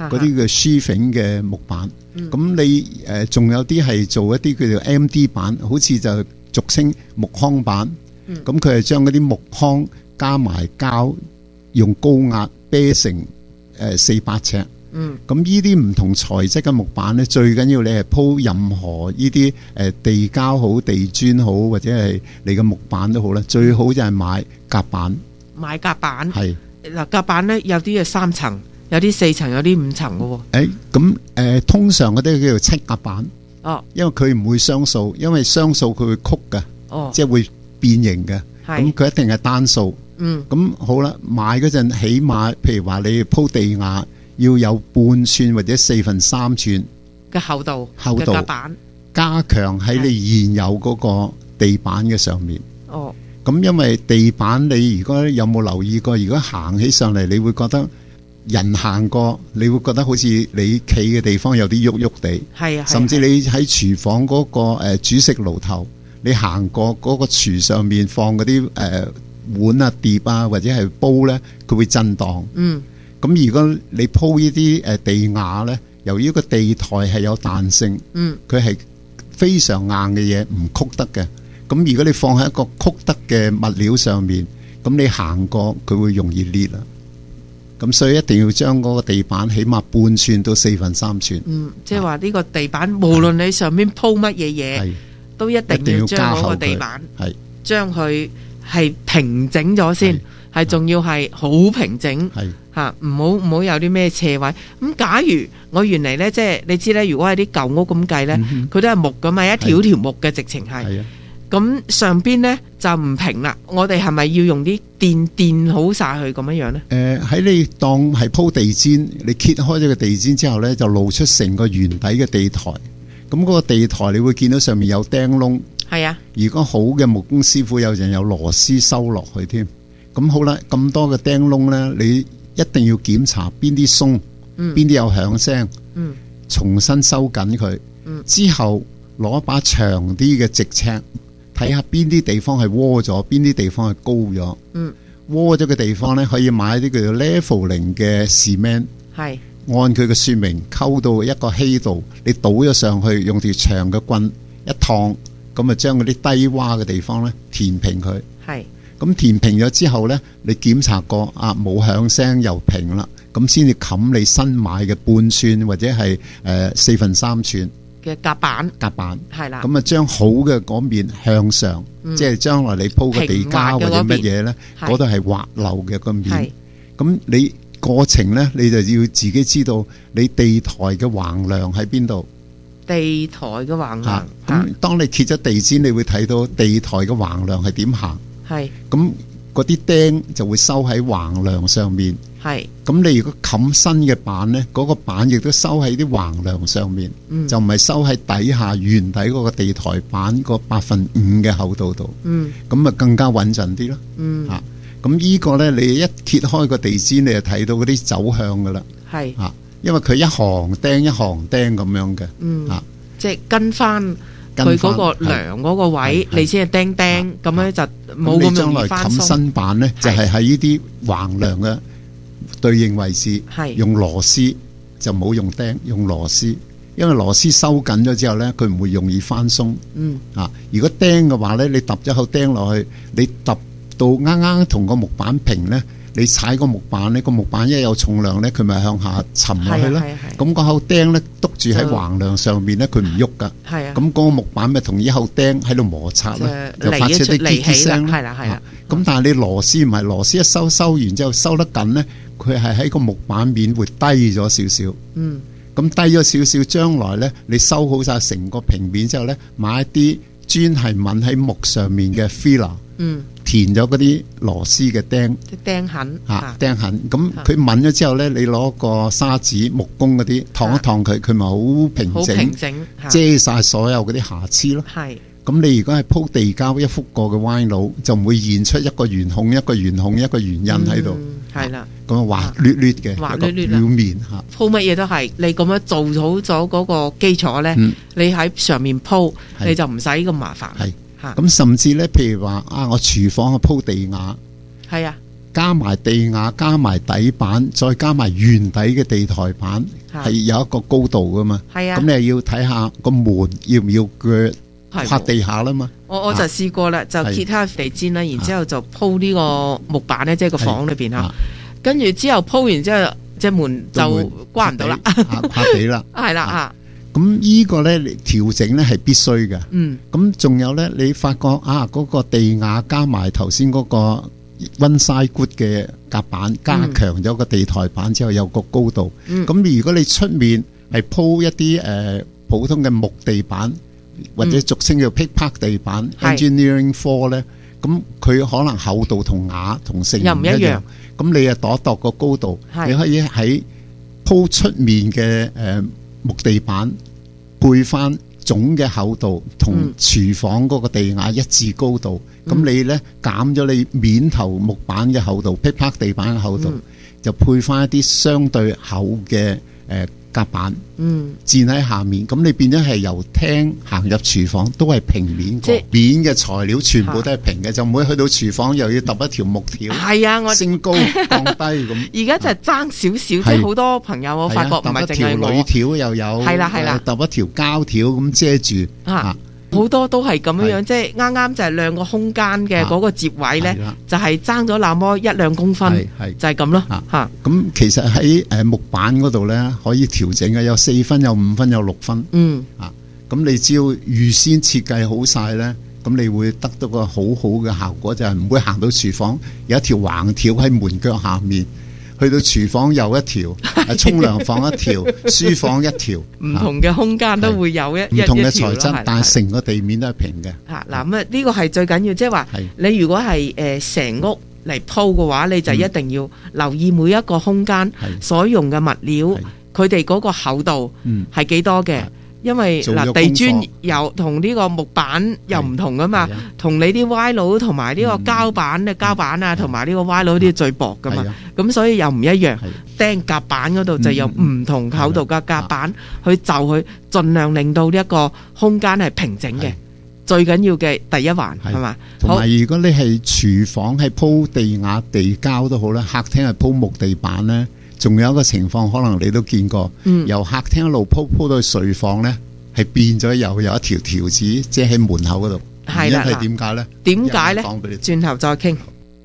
嗰啲叫 sheathing 嘅木板。咁、嗯、你誒仲、呃、有啲係做一啲叫做 M D 板，好似就俗稱木糠板。咁佢係將嗰啲木糠加埋膠，用高壓啤成誒四百尺。嗯，咁呢啲唔同材質嘅木板咧，最緊要你係鋪任何呢啲誒地膠好、地磚好，或者係你嘅木板都好啦。最好就係買夾板。買夾板係嗱，夾板咧有啲係三層，有啲四層，有啲五層嘅喎。誒，咁誒通常嗰啲叫做七夾板。哦，因為佢唔會雙數，因為雙數佢會曲嘅。哦，即係會變形嘅。係，咁佢一定係單數。嗯，咁好啦，買嗰陣起碼，譬如話你鋪地瓦。要有半寸或者四分三寸嘅厚度，厚度夾板加強喺你現有嗰個地板嘅上面。哦，咁因為地板你如果有冇留意過，如果行起上嚟，你會覺得人行過，你會覺得好似你企嘅地方有啲喐喐地。係啊，甚至你喺廚房嗰個誒煮食爐頭，你行過嗰個廚上面放嗰啲誒碗啊碟啊或者係煲咧，佢會震盪。嗯。咁如果你鋪呢啲誒地瓦咧，由於個地台係有彈性，嗯，佢係非常硬嘅嘢，唔曲得嘅。咁如果你放喺一個曲得嘅物料上面，咁你行過佢會容易裂啦。咁所以一定要將嗰個地板起碼半寸到四分三寸。嗯，即係話呢個地板，無論你上面鋪乜嘢嘢，都一定要將嗰個地板係將佢係平整咗先，係仲要係好平整。係。吓，唔好唔好有啲咩斜位。咁假如我原嚟咧，即係你知咧，如果係啲舊屋咁計咧，佢、嗯、都係木噶嘛，一條條木嘅直情係。咁上邊咧就唔平啦。我哋係咪要用啲墊墊好晒佢咁樣樣咧？誒、呃，喺你當係鋪地氈，你揭開咗個地氈之後咧，就露出成個圓底嘅地台。咁嗰個地台你會見到上面有釘窿。係啊。如果好嘅木工師傅有陣有螺絲收落去添。咁好啦，咁多嘅釘窿咧，你一定要檢查邊啲鬆，邊啲有響聲，嗯，重新收緊佢，嗯，之後攞一把長啲嘅直尺，睇下邊啲地方係窩咗，邊啲地方係高咗，嗯，窩咗嘅地方咧可以買啲叫做 leveling 嘅 cement， 係按佢嘅說明溝到一個稀度，你倒咗上去，用條長嘅棍一燙，咁啊將嗰啲低洼嘅地方咧填平佢，係。咁填平咗之後呢，你檢查過啊冇響聲又平啦，咁先至冚你新買嘅半寸或者係誒四分三寸嘅夾板。夾板係啦，咁啊將好嘅嗰面向上，嗯、即係將來你鋪個地膠或者乜嘢呢，嗰度係滑溜嘅個面。咁你過程呢，你就要自己知道你地台嘅橫梁喺邊度。地台嘅橫梁。咁、啊、當你揭咗地氈，你會睇到地台嘅橫梁係點行。係，咁嗰啲釘就會收喺橫梁上面。係，咁你如果冚新嘅板咧，嗰、嗰個板亦都收喺啲橫梁上面，嗯、就唔係收喺底下原底嗰個地台板個百分五嘅厚度度。嗯，咁啊更加穩陣啲咯。嗯，吓、啊，咁呢個咧，你一揭開個地氈，你就睇到嗰啲走向噶啦。係，吓、啊，因為佢一行釘一行釘咁樣嘅。嗯，吓、啊，即係跟翻。佢嗰個梁嗰個位，你先係釘釘咁樣就冇咁容易翻鬆。咁你將來冚新板咧，就係喺呢啲橫梁嘅對應位置，用螺絲就冇用釘，用螺絲，因為螺絲收緊咗之後咧，佢唔會容易翻鬆。嗯啊，如果釘嘅話咧，你揼咗口釘落去，你揼到啱啱同個木板平咧。你踩個木板咧，個木板一有重量咧，佢咪向下沉落去咯。咁個口釘咧篤住喺橫梁上面咧，佢唔喐噶。係啊。咁嗰個木板咪同呢口釘喺度摩擦咧，就發出啲吱吱聲咯。係啦係啦。咁但係你螺絲唔係螺絲一收收完之後收得緊咧，佢係喺個木板面會低咗少少。嗯。咁低咗少少，將來咧你收好晒成個平面之後咧，買一啲專係紋喺木上面嘅 filler。嗯。填咗嗰啲螺絲嘅釘，釘痕嚇釘痕，咁佢抿咗之後咧，你攞個砂紙木工嗰啲燙一燙佢，佢咪好平整，平整遮晒所有嗰啲瑕疵咯。係，咁你如果係鋪地膠一幅過嘅歪路，就唔會現出一個圓孔、一個圓孔、一個圓印喺度。係啦，咁啊滑捋捋嘅，滑捋捋表面嚇。鋪乜嘢都係，你咁樣做好咗嗰個基礎咧，你喺上面鋪，你就唔使咁麻煩。係。咁甚至咧，譬如話啊，我廚房啊鋪地瓦，係啊， 加埋地瓦，加埋底板，再加埋原底嘅地台板，係有一個高度噶嘛。係啊，咁你又要睇下個門要唔要腳拍地下啦嘛。 我我就試過啦，就揭開地氈啦，然之後就鋪呢個木板咧，即係個房裏邊嚇。跟住之後鋪完之後，隻門就關唔到啦， 拍地啦。係啦嚇。 咁呢個咧調整咧係必須嘅。 嗯。 咁仲有咧，你發覺啊，嗰個地瓦加埋頭先嗰個溫晒骨嘅夾板，加強咗個地台板之後有個高度。嗯。咁如果你出面係鋪一啲誒普通嘅木地板，或者俗稱叫劈拍地板 （engineering floor） 咧，咁佢可能厚度同瓦同成唔一樣。咁你啊度度個高度，你可以喺鋪出面嘅誒木地板配翻總嘅厚度同廚房嗰個地瓦一致高度，咁、嗯、你咧減咗你面頭木板嘅厚度，劈拍地板嘅厚度，嗯、就配翻一啲相對厚嘅誒夾板，嗯，墊喺下面，咁你變咗係由廳行入廚房都係平面個，面嘅材料全部都係平嘅，就唔會去到廚房又要揼一條木條，係啊，我升高降低咁。而家就係爭少少，即係好多朋友我發覺唔係淨係我，揼一條鋁條又有，係啦係啦，揼一條膠條咁遮住啊。好多都係咁樣樣，即係啱啱就係兩個空間嘅嗰個接位咧，就係爭咗那麼一兩公分，就係咁咯嚇。咁其實喺誒木板嗰度咧可以調整嘅，有四分、有五分、有六分。嗯啊，咁你只要預先設計好晒咧，咁你會得到個好好嘅效果，就係唔會行到廚房有一條橫條喺門腳下面。去到廚房又一條，沖涼房一條，書房一條，唔同嘅空間都會有一唔同嘅材質，但係成個地面都係平嘅。嚇嗱咁啊，呢個係最緊要，即係話你如果係誒成屋嚟鋪嘅話，你就一定要留意每一個空間所用嘅物料，佢哋嗰個厚度係幾多嘅。因為嗱地磚又同呢個木板又唔同噶嘛，同你啲歪佬同埋呢個膠板嘅膠板啊，同埋呢個歪佬啲最薄噶嘛，咁所以又唔一樣。釘夾板嗰度就有唔同厚度嘅夾板，去就去盡量令到呢一個空間係平整嘅。最緊要嘅第一環係嘛，同埋如果你係廚房係鋪地瓦地膠都好啦，客廳係鋪木地板咧。仲有一個情況，可能你都見過，嗯、由客廳一路鋪鋪到去睡房咧，係變咗又有一條條子，即係喺門口嗰度。係啦，係點解咧？點解咧？轉頭再傾。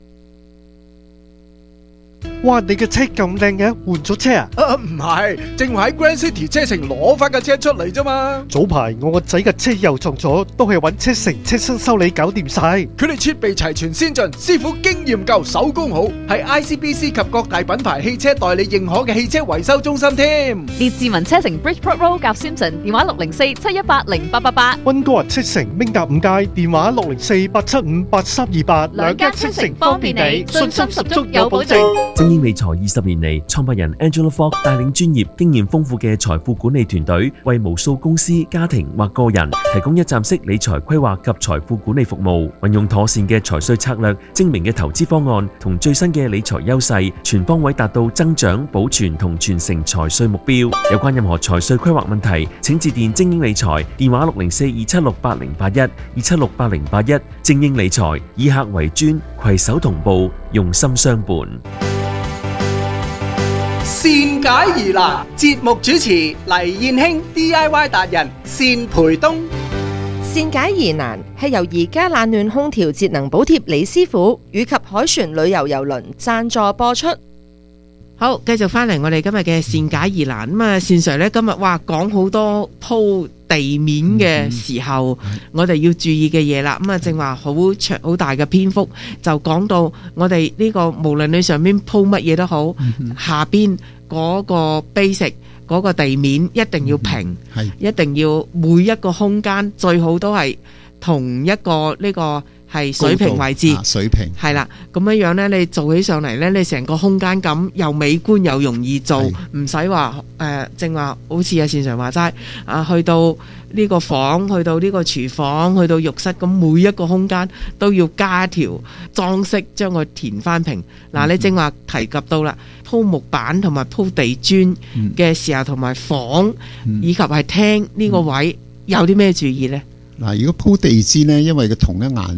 哇！你嘅車咁靚嘅，換咗車啊？啊唔係，正話喺 Grand City 車城攞翻架車出嚟啫嘛。早排我個仔嘅車又撞咗，都係揾車城車身修理搞掂晒。佢哋設備齊全先進，師傅經驗夠，手工好，係 I C B C 及各大品牌汽車代理認可嘅汽車維修中心添。 列治文車城 Bridgeport Road 夾 Simpson， 電話六零四七一八零八八八。 溫哥華車城明達五街，電話六零四八七五八三二八。 兩間車城方便你，信心十足有保證。 精英理財二十年嚟，創辦人 Angela Fogg 帶領專業、經驗豐富嘅財富管理團隊，為無數公司、家庭或個人提供一站式理財規劃及財富管理服務。運用妥善嘅財稅策略、精明嘅投資方案同最新嘅理財優勢，全方位達到增長、保存同傳承財稅目標。有關任何財稅規劃問題，請致電精英理財，電話六零四二七六八零八一二七六八零八一。精英理財以客為尊，攜手同步，用心相伴。 善解疑難，節目主持黎燕卿 D I Y 達人單培東。 善解疑難係由宜家冷暖空調節能補貼李師傅以及凱旋旅遊郵輪贊助播出。 好，繼續翻嚟我哋今日嘅善解疑難咁啊，善 Sir 咧今日哇講好多鋪地面嘅時候，嗯、我哋要注意嘅嘢啦。咁啊，正話好長好大嘅篇幅就講到我哋呢個無論你上邊鋪乜嘢都好，嗯、下邊嗰個 basic 嗰個地面一定要平，嗯、一定要每一個空間最好都係同一個呢、呢個。係水平位置，啊、水平係啦，咁樣樣咧，你做起上嚟咧，你成個空間感又美觀又容易做，唔使話誒，正話好似阿善常話齋啊，去到呢個房，去到呢個廚房，去到浴室，咁每一個空間都要加條裝飾，將佢填翻平。嗱、嗯，你正話提及到啦，鋪木板同埋鋪地磚嘅時候，同埋房、嗯、以及係廳呢個位、嗯、有啲咩注意咧？ 嗱，如果鋪地氈咧，因為佢同一顏色，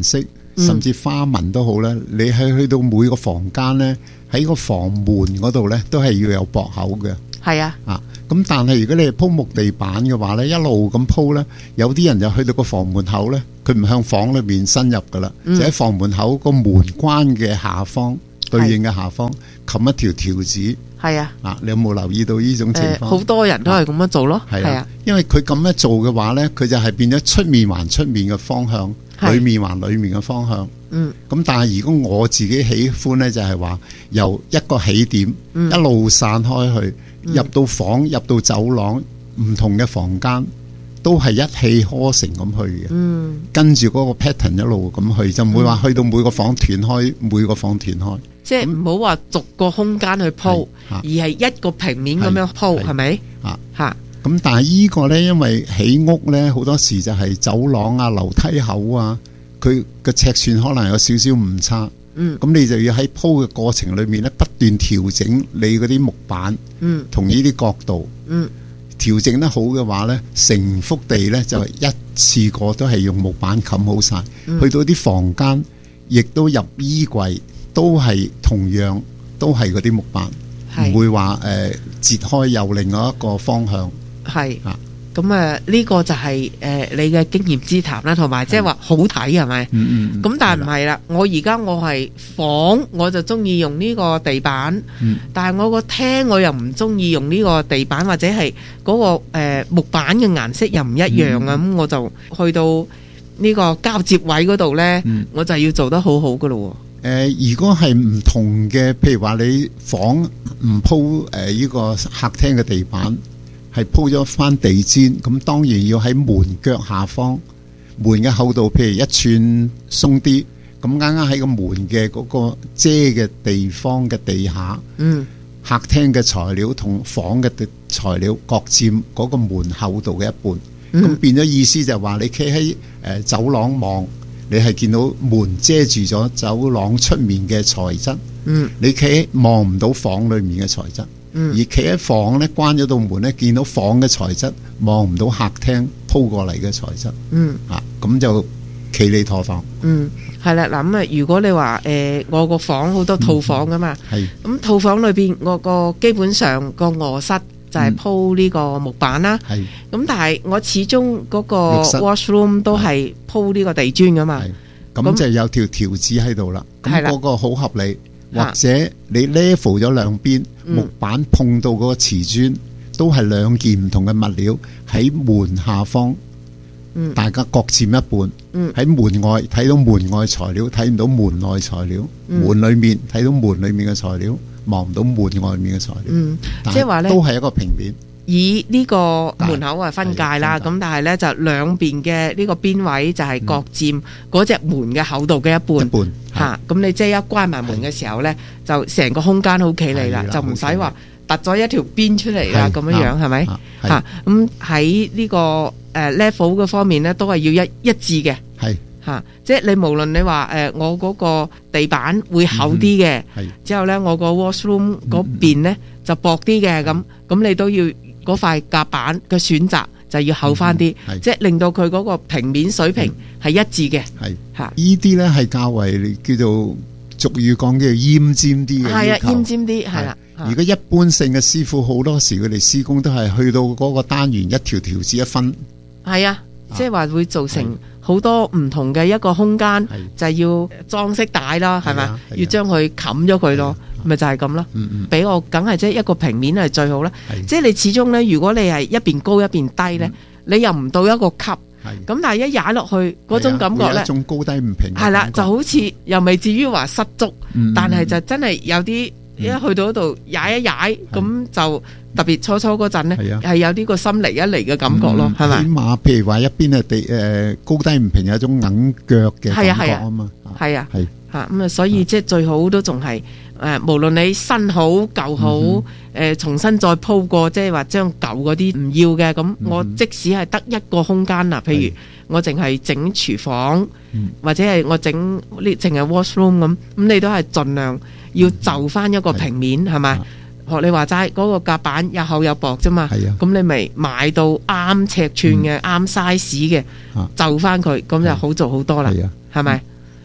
甚至花紋都好咧，你係去到每個房間咧，喺個房門嗰度咧，都係要有駁口嘅。 係啊， 啊，咁但係如果你係鋪木地板嘅話咧，一路咁鋪咧，有啲人就去到個房門口咧，佢唔向房裏邊伸入噶啦， 嗯就喺房門口個門關嘅下方對應嘅下方冚一條條子。 係啊， 啊，你有冇留意到呢種情況？ 好、呃、多人都係咁樣做咯。 係啊，因為佢咁樣做嘅話咧，佢就係變咗出面還出面嘅方向，裏面還裏面嘅方向。 嗯， 咁但係如果我自己喜歡咧，就係話由一個起點、 嗯、 一路散開去， 嗯、 入到房、入到走廊，唔同嘅房間都係一氣呵成咁去嘅。嗯，跟住嗰個 pattern 一路咁去，就唔會話去到每個房斷開，每個房斷開。 即係唔好話逐個空間去鋪，而係一個平面咁樣鋪，係咪？ 啊嚇！咁但係依個咧，因為起屋咧，好多時就係走廊啊、樓梯口啊，佢嘅尺寸可能有少少誤差。嗯，咁你就要喺鋪嘅過程裏面咧，不斷調整你嗰啲木板，嗯，同呢啲角度，嗯，調整得好嘅話咧，成幅地咧就一次過都係用木板冚好晒。嗯，去到啲房間，亦都入衣櫃。都係同樣，都係嗰啲木板，唔會話誒截開又另外一個方向。係啊， 咁誒呢個就係、是、誒、呃、你嘅經驗之談啦，同埋即係話好睇係咪？嗯嗯。咁但係唔係啦，我而家我係房，我就中意用呢個地板，嗯、但係我個廳我又唔中意用呢個地板，或者係嗰、那個誒、呃、木板嘅顏色又唔一樣啊，咁、嗯、我就去到呢個交接位嗰度咧，嗯、我就要做得好好噶咯。 誒、呃，如果係唔同嘅，譬如話你房唔鋪誒呢個客廳嘅地板，係鋪咗翻地氈，咁當然要喺門腳下方，門嘅厚度譬如一寸鬆啲，咁啱啱喺個門嘅嗰個遮嘅地方嘅地下，嗯，客廳嘅材料同房嘅材料各佔嗰個門厚度嘅一半，咁、嗯、變咗意思就係話你企喺誒走廊望。你係見到門遮住咗走廊出面嘅材質，嗯，你企喺望唔到房裏面嘅材質，嗯，而企喺房咧關咗道門咧，見到房嘅材質，望唔到客廳鋪過嚟嘅材質，嗯，啊，咁就企理妥當，嗯， 係啦，嗱咁啊，如果你話誒、呃、我個房好多套房噶嘛，係、嗯，咁套房裏邊我個基本上個臥室。就係鋪呢個木板啦，咁、嗯、但係我始終嗰個 washroom 都係鋪呢個地磚噶嘛， 咁就有條條子喺度啦。咁嗰個好合理，或者你 level 咗兩邊、嗯、木板碰到嗰個瓷磚，都係兩件唔同嘅物料喺門下方，嗯、大家各佔一半。喺、嗯、門外睇到門外材料，睇唔到門內材料；嗯、門裏面睇到門裏面嘅材料。望唔到門外面嘅材料，嗯，即係話咧，都係一個平面。 以呢個門口係分界啦，咁但係咧就兩邊嘅呢個邊位就係各佔嗰隻門嘅厚度嘅一半，一半嚇。咁你即係一關埋門嘅時候咧，就成個空間好企理啦，就唔使話突咗一條邊出嚟啦，咁樣樣係咪嚇？咁喺呢個誒 level 嘅方面咧，都係要一一致嘅。係。嚇！即係你無論你話誒、呃，我嗰個地板會厚啲嘅、嗯，之後咧我個 washroom 嗰邊咧就薄啲嘅，咁咁你都要嗰塊夾板嘅選擇就要厚翻啲，即係令到佢嗰個平面水平係一致嘅。係嚇， 依啲咧係較為叫做俗語講叫奄尖啲嘅要求。 係啊，奄尖啲係啦。 如果一般性嘅師傅好多時佢哋施工都係去到嗰個單元一條條子一分。 係啊，即係話會造成好多唔同嘅一個空間，就係要裝飾帶啦，係咪？要將佢冚咗佢咯，咪就係咁咯。俾我梗係即係一個平面係最好啦。即係你始終咧，如果你係一邊高一邊低咧，你又唔到一個級。咁但係一踩落去嗰種感覺咧， 一種高低唔平。 係啦，就好似又未至於話失足，但係就真係有啲。一去到嗰度踩一踩，咁就特別初初嗰陣咧，係有啲個心離一離嘅感覺咯，係咪？ 起碼譬如話一邊係地誒高低唔平，有一種硬腳嘅感覺啊嘛。係啊，係嚇咁啊，所以即係最好都仲係誒，無論你新好舊好，誒重新再鋪過，即係話將舊嗰啲唔要嘅，咁我即使係得一個空間啦，譬如我淨係整廚房，或者係我整呢淨係 washroom 咁，咁你都係盡量。要就翻一個平面係咪？學你話齋嗰個夾板又厚又薄啫嘛，咁你咪買到啱尺寸嘅啱 size 嘅，就翻佢咁就好做好多啦，係咪？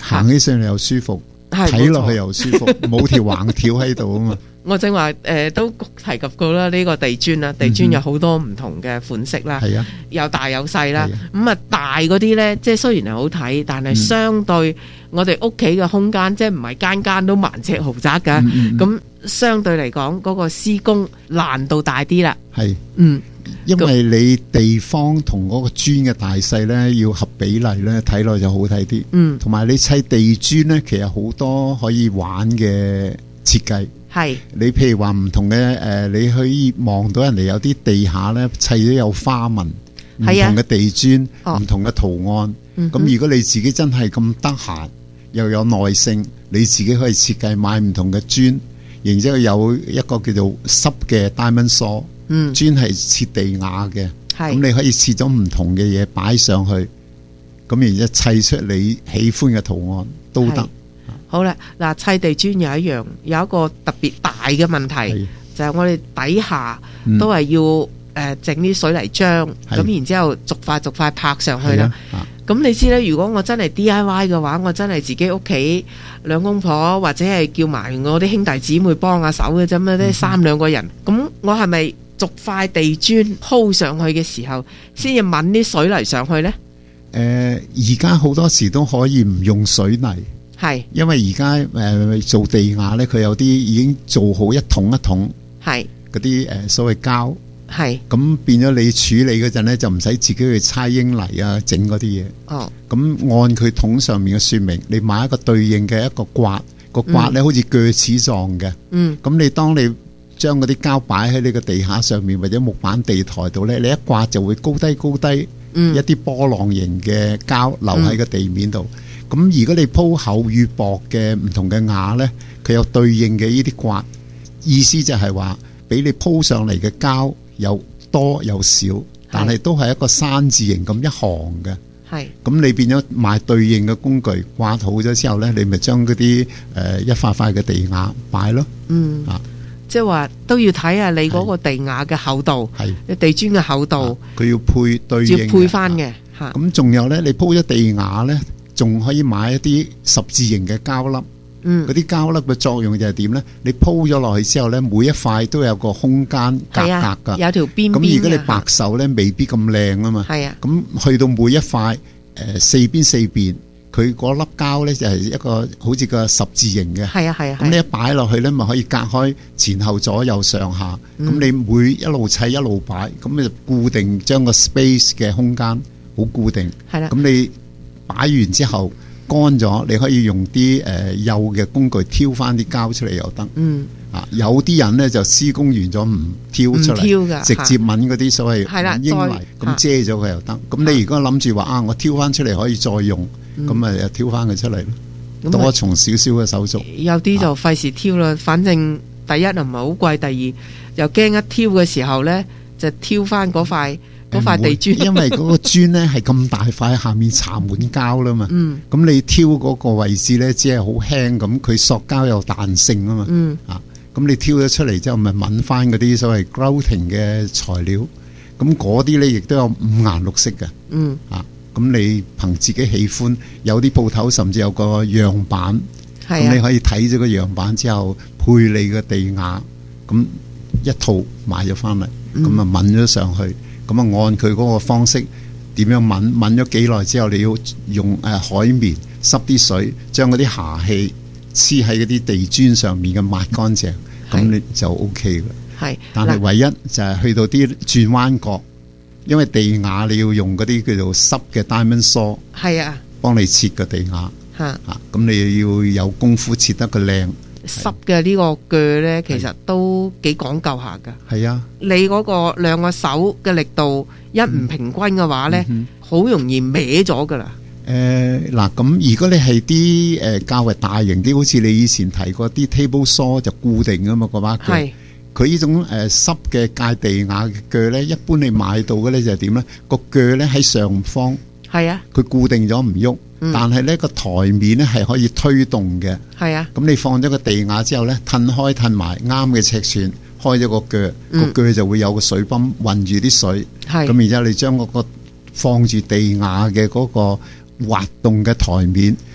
行起上嚟又舒服，睇落去又舒服，冇條橫條喺度啊嘛。 我正話誒都提及過啦，呢個地磚啦，地磚有好多唔同嘅款式啦， 係啊， 有大有細啦。咁啊大嗰啲咧，即係雖然係好睇，但係相對我哋屋企嘅空間，即係唔係間間都萬尺豪宅㗎。咁相對嚟講，嗰個施工難度大啲啦。 係， 嗯。 因為你地方同嗰個磚嘅大細咧要合比例咧，睇落就好睇啲。嗯，同埋你砌地磚咧，其實好多可以玩嘅設計。係，你譬如話唔同嘅誒、呃，你可以望到人哋有啲地下咧砌咗有花紋，唔同嘅地磚，唔、哦、同嘅圖案。咁、嗯、如果你自己真係咁得閒，又有耐性，你自己可以設計買唔同嘅磚，然之後有一個叫做濕嘅 diamond saw。嗯，磚係切地瓦嘅，咁你可以切咗唔同嘅嘢擺上去，咁然之後砌出你喜歡嘅圖案都得。 好啦，嗱，砌地磚有一樣有一個特別大嘅問題，就係、是、我哋底下都係要誒整啲水泥漿，咁然之後逐塊逐塊拍上去啦。咁你知咧，如果我真係 D I Y 嘅話，我真係自己屋企兩公婆或者係叫埋我啲兄弟姊妹幫下手嘅啫嘛，啲三兩個人，咁我係咪逐塊地磚鋪上去嘅時候，先至揾啲水泥上去呢？誒、 呃，而家好多時都可以唔用水泥，係，因為而家誒做地瓦咧，佢有啲已經做好一桶一桶，係嗰啲誒所謂膠，係，咁變咗你處理嗰陣咧，就唔使自己去猜英泥啊，整嗰啲嘢。哦，咁按佢桶上面嘅說明，你買一個對應嘅一個刮，個刮咧好似鋸齒狀嘅，嗯，咁你當你將嗰啲膠擺喺你個地下上面或者木板地台度咧，你一刮就會高低高低，嗯、一啲波浪形嘅膠留喺個地面度。咁、嗯、如果你鋪厚與薄嘅唔同嘅瓦咧，佢有對應嘅呢啲刮，意思就係話俾你鋪上嚟嘅膠有多有少，但係都係一個山字形咁一行嘅。係，咁你變咗買對應嘅工具刮好咗之後咧，你咪將嗰啲誒一塊塊嘅地瓦擺咯。嗯啊。 即係話都要睇下你嗰個地瓦嘅厚度，你地磚嘅厚度， 佢要配對應， 要配翻嘅吓。 咁仲有咧，你鋪咗地瓦咧，仲可以買一啲十字形嘅膠粒。嗯，嗰啲膠粒嘅作用就係點咧？你鋪咗落去之後咧，每一塊都有個空間隔隔噶， 有條邊邊。 咁如果你白手咧，未必咁靚啊嘛。係啊。咁去到每一塊誒四邊四邊。佢嗰粒膠咧就係一個好似個十字形嘅，係啊係啊。咁你一擺落去咧，咪可以隔開前後左右上下。咁、嗯、你每一路砌一路擺，咁你就固定將個 space 嘅空間好固定。係啦。咁你擺完之後乾咗，你可以用啲誒幼嘅工具挑翻啲膠出嚟又得。嗯。啊，有啲人咧就施工完咗唔挑出嚟，直接揾嗰啲所謂英泥咁遮咗佢又得。咁你如果諗住話啊，我挑翻出嚟可以再用。咁咪又挑翻佢出嚟咯，多重少少嘅手續。 有啲就費事挑啦，反正第一又唔係好貴，第二又驚一挑嘅時候咧，就挑翻嗰塊嗰塊地磚。 因為嗰個磚咧係咁大塊，下面搽滿膠啦嘛。嗯。咁你挑嗰個位置咧，只係好輕咁，佢塑膠有彈性啊嘛。嗯。啊，咁你挑咗出嚟之後，咪揾翻嗰啲所謂 grouting 嘅材料。咁嗰啲咧亦都有五顏六色嘅。嗯。啊。咁你憑自己喜歡，有啲鋪頭甚至有個樣板，咁、啊、你可以睇咗個樣板之後配你嘅地瓦，咁一套買咗翻嚟，咁啊抿咗上去，咁啊按佢嗰個方式點樣抿，抿咗幾耐之後，你要用誒海綿濕啲水，將嗰啲瑕氣黐喺嗰啲地磚上面嘅抹乾淨，咁你就 O K 啦。係，但係唯一就係去到啲轉彎角。因為地瓦你要用嗰啲叫做濕嘅 diamond saw， 係啊，幫你切個地瓦吓，啊，咁你要有功夫切得個靚。 濕嘅呢個鋸咧，其實都幾講究下噶。係啊，你嗰個兩個手嘅力度一唔平均嘅話咧，好、嗯、容易歪咗噶啦。 誒、呃，嗱，咁如果你係啲誒較為大型啲，好似你以前提過啲 table saw 就固定噶嘛，嗰把鋸。佢呢種誒濕嘅界地瓦嘅鋸咧，一般你買到嘅咧就係點咧？個鋸咧喺上方，係啊，佢固定咗唔喐，但係咧個台面咧係可以推動嘅，係啊。咁你放咗個地瓦之後咧，褪開褪埋啱嘅尺寸，開咗個鋸，嗯、個鋸就會有個水泵運住啲水，係。咁然之後你將嗰個放住地瓦嘅嗰個滑動嘅台面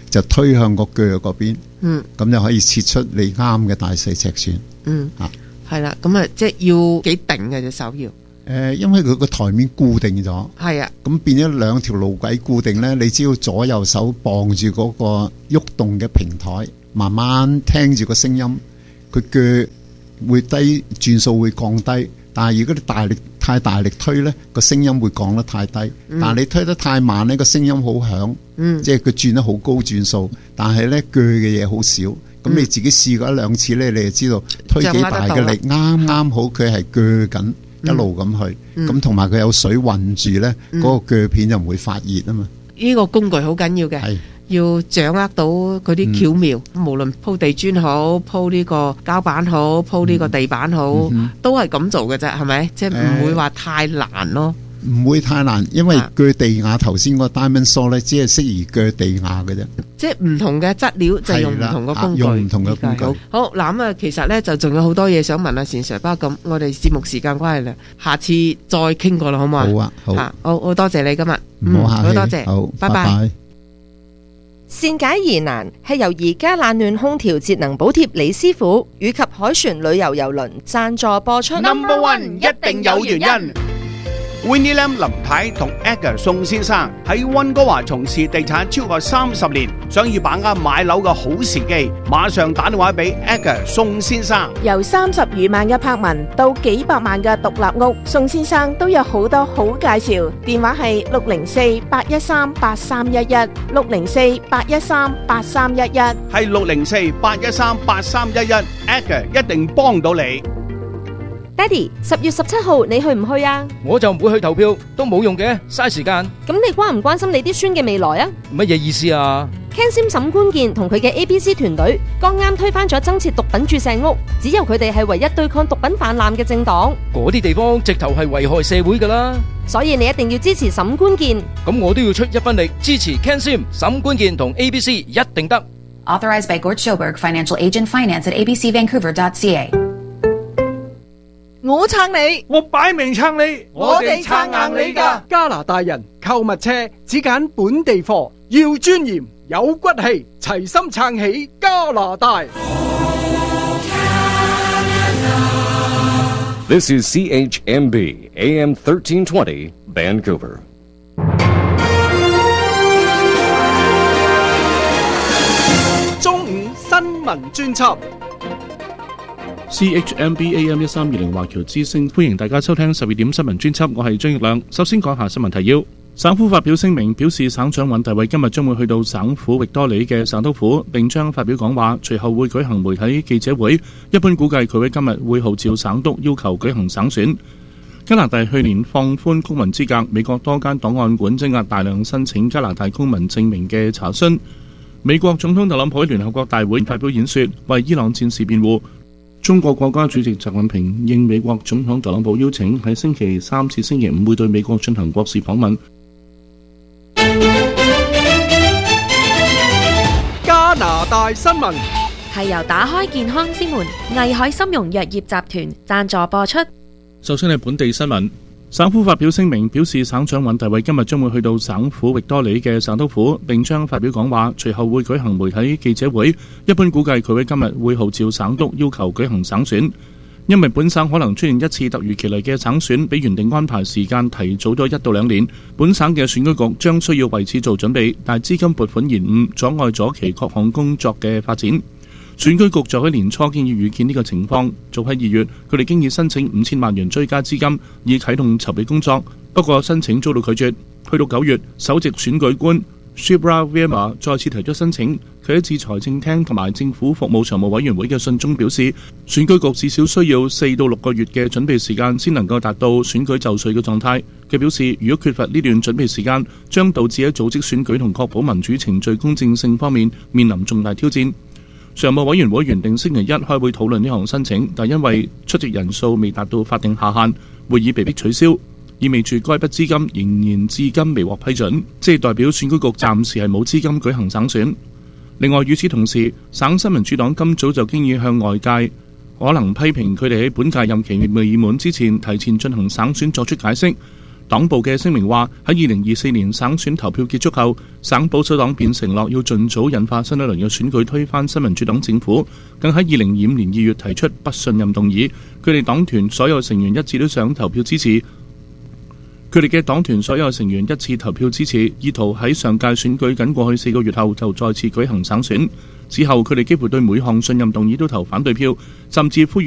就推向個腳嗰邊， 嗯， 咁就可以切出你啱嘅大細尺寸。 嗯， 啊， 係啦，咁啊，即係要幾頂嘅隻手要。 誒，因為佢個台面固定咗， 係啊， 咁變咗兩條路軌固定咧，你只要左右手傍住嗰個喐動嘅平台，慢慢聽住個聲音，佢腳會低，轉數會降低。但係如果你大力太大力推咧，個聲音會降得太低。 嗯、 但係你推得太慢咧，個聲音好響， 嗯、 即係佢轉得好高轉數，但係咧鋸嘅嘢好少。咁你自己試過一兩次咧，你就知道推幾大嘅力，啱啱好佢係鋸緊。一路咁去，咁同埋佢有水混住咧，嗰、嗯、個鋸片就唔會發熱啊嘛。 呢、這個工具好緊要嘅，要掌握到嗰啲巧妙。嗯、無論鋪地磚好，鋪呢個膠板好，鋪呢個地板好，嗯嗯、都係咁做嘅啫，係咪？即係唔會話太難咯。 唔會太難，因為鋸地瓦頭先個 Diamond Saw 咧，只係適宜鋸地瓦嘅啫。 即係唔同嘅質料就用唔同嘅工具， 用唔同嘅工具。 好嗱，咁啊，其實咧就仲有好多嘢想問阿善 Sir，不過咁我哋節目時間關係啦，下次再傾過啦，好唔好啊？ 好啊，好。 啊，好好多謝你今日， 唔好客氣， 好多謝， 好， 拜拜。 善解疑難係由宜家冷暖空調節能補貼李師傅以及凱旋旅遊郵輪贊助播出。 Number one 一定有原因。Winnie Lam 林太同 Edgar 宋先生喺溫哥華從事地產超過三十年，想要把握買樓嘅好時機，馬上打電話俾 Edgar 宋先生。 由三十餘萬嘅柏文到幾百萬嘅獨立屋，宋先生都有好多好介紹。電話係六零四八一三八三一一，六零四八一三八三一一， 係六零四八一三八三一一 ，Edgar 一定幫到你。 爹哋，十月十七號你去唔去啊？ 我就唔會去投票，都冇用嘅，嘥時間。 咁你關唔關心你啲孫嘅未來啊？ 乜嘢意思啊？ Ken Sim 沈官健同佢嘅 A B C 團隊剛啱推翻咗增設毒品注射屋，只有佢哋係唯一對抗毒品泛濫嘅政黨。 嗰啲地方直頭係危害社會噶啦， 所以你一定要支持沈官健。 咁我都要出一分力支持 Ken Sim 沈官健同 A B C 一定得。 Authorized by Gort Schoberg, Financial Agent Finance at a b c vancouver dot c a。 我撐你， 我擺明撐你， 我哋撐硬你㗎。 加拿大人購物車只揀本地貨，要尊嚴有骨氣，齊心撐起加拿大。 This is C H M B A M thirteen twenty Vancouver。 中午新聞專輯。 C H M B A M 一三二零華僑之聲，歡迎大家收聽十二點新聞專輯，我係張奕亮。首先講下新聞提要。省府發表聲明，表示省長尹大偉今日將會去到省府域多利嘅省督府，並將發表講話，隨後會舉行媒體記者會。一般估計佢喺今日會號召省督要求舉行省選。加拿大去年放寬公民資格，美國多間檔案館積壓大量申請加拿大公民證明嘅查詢。美國總統特朗普喺聯合國大會發表演說，為伊朗戰士辯護。中國國家主席習近平應美國總統特朗普邀請，喺星期三至星期五會對美國進行國事訪問。 加拿大新聞係由打開健康之門藝海參茸藥業集團贊助播出。 首先係本地新聞。省府發表聲明，表示省長尹大偉今日將會去到省府域多利嘅省督府，並將發表講話，隨後會舉行媒體記者會。一般估計佢喺今日會號召省督要求舉行省選，因為本省可能出現一次突如其來嘅省選，比原定安排時間提早咗一到兩年。本省嘅選舉局將需要為此做準備，但資金撥款延誤阻礙咗其各項工作嘅發展。選舉局就喺年初經已預見呢個情況，早喺二月佢哋經已申請五千萬元追加資金，以啟動籌備工作。不過申請遭到拒絕。去到九月，首席選舉官 Shibra Verma 再次提出申請。佢喺致財政廳同埋政府服務常務委員會嘅信中表示，選舉局至少需要四到六個月嘅準備時間先能夠達到選舉就緒嘅狀態。佢表示，如果缺乏呢段準備時間，將導致喺組織選舉同確保民主程序公正性方面面臨重大挑戰。常務委員會原定星期一開會討論呢項申請，但因為出席人數未達到法定下限，會議被迫取消，意味住該筆資金仍然至今未獲批准，即係代表選舉局暫時係冇資金舉行省選。另外，與此同時，省新民主黨今早就經已向外界可能批評佢哋喺本屆任期未滿之前提前進行省選作出解釋。 黨部嘅聲明話，喺二零二四年省選投票結束後，省保守黨便承諾要盡早引發新一輪嘅選舉，推翻新民主黨政府，更喺二零二五年二月提出不信任動議。佢哋黨團所有成員一致都想投票支持。佢哋嘅黨團所有成員一致投票支持，意圖喺上屆選舉僅過去四個月後就再次舉行省選。之後，佢哋幾乎對每項信任動議都投反對票，甚至呼籲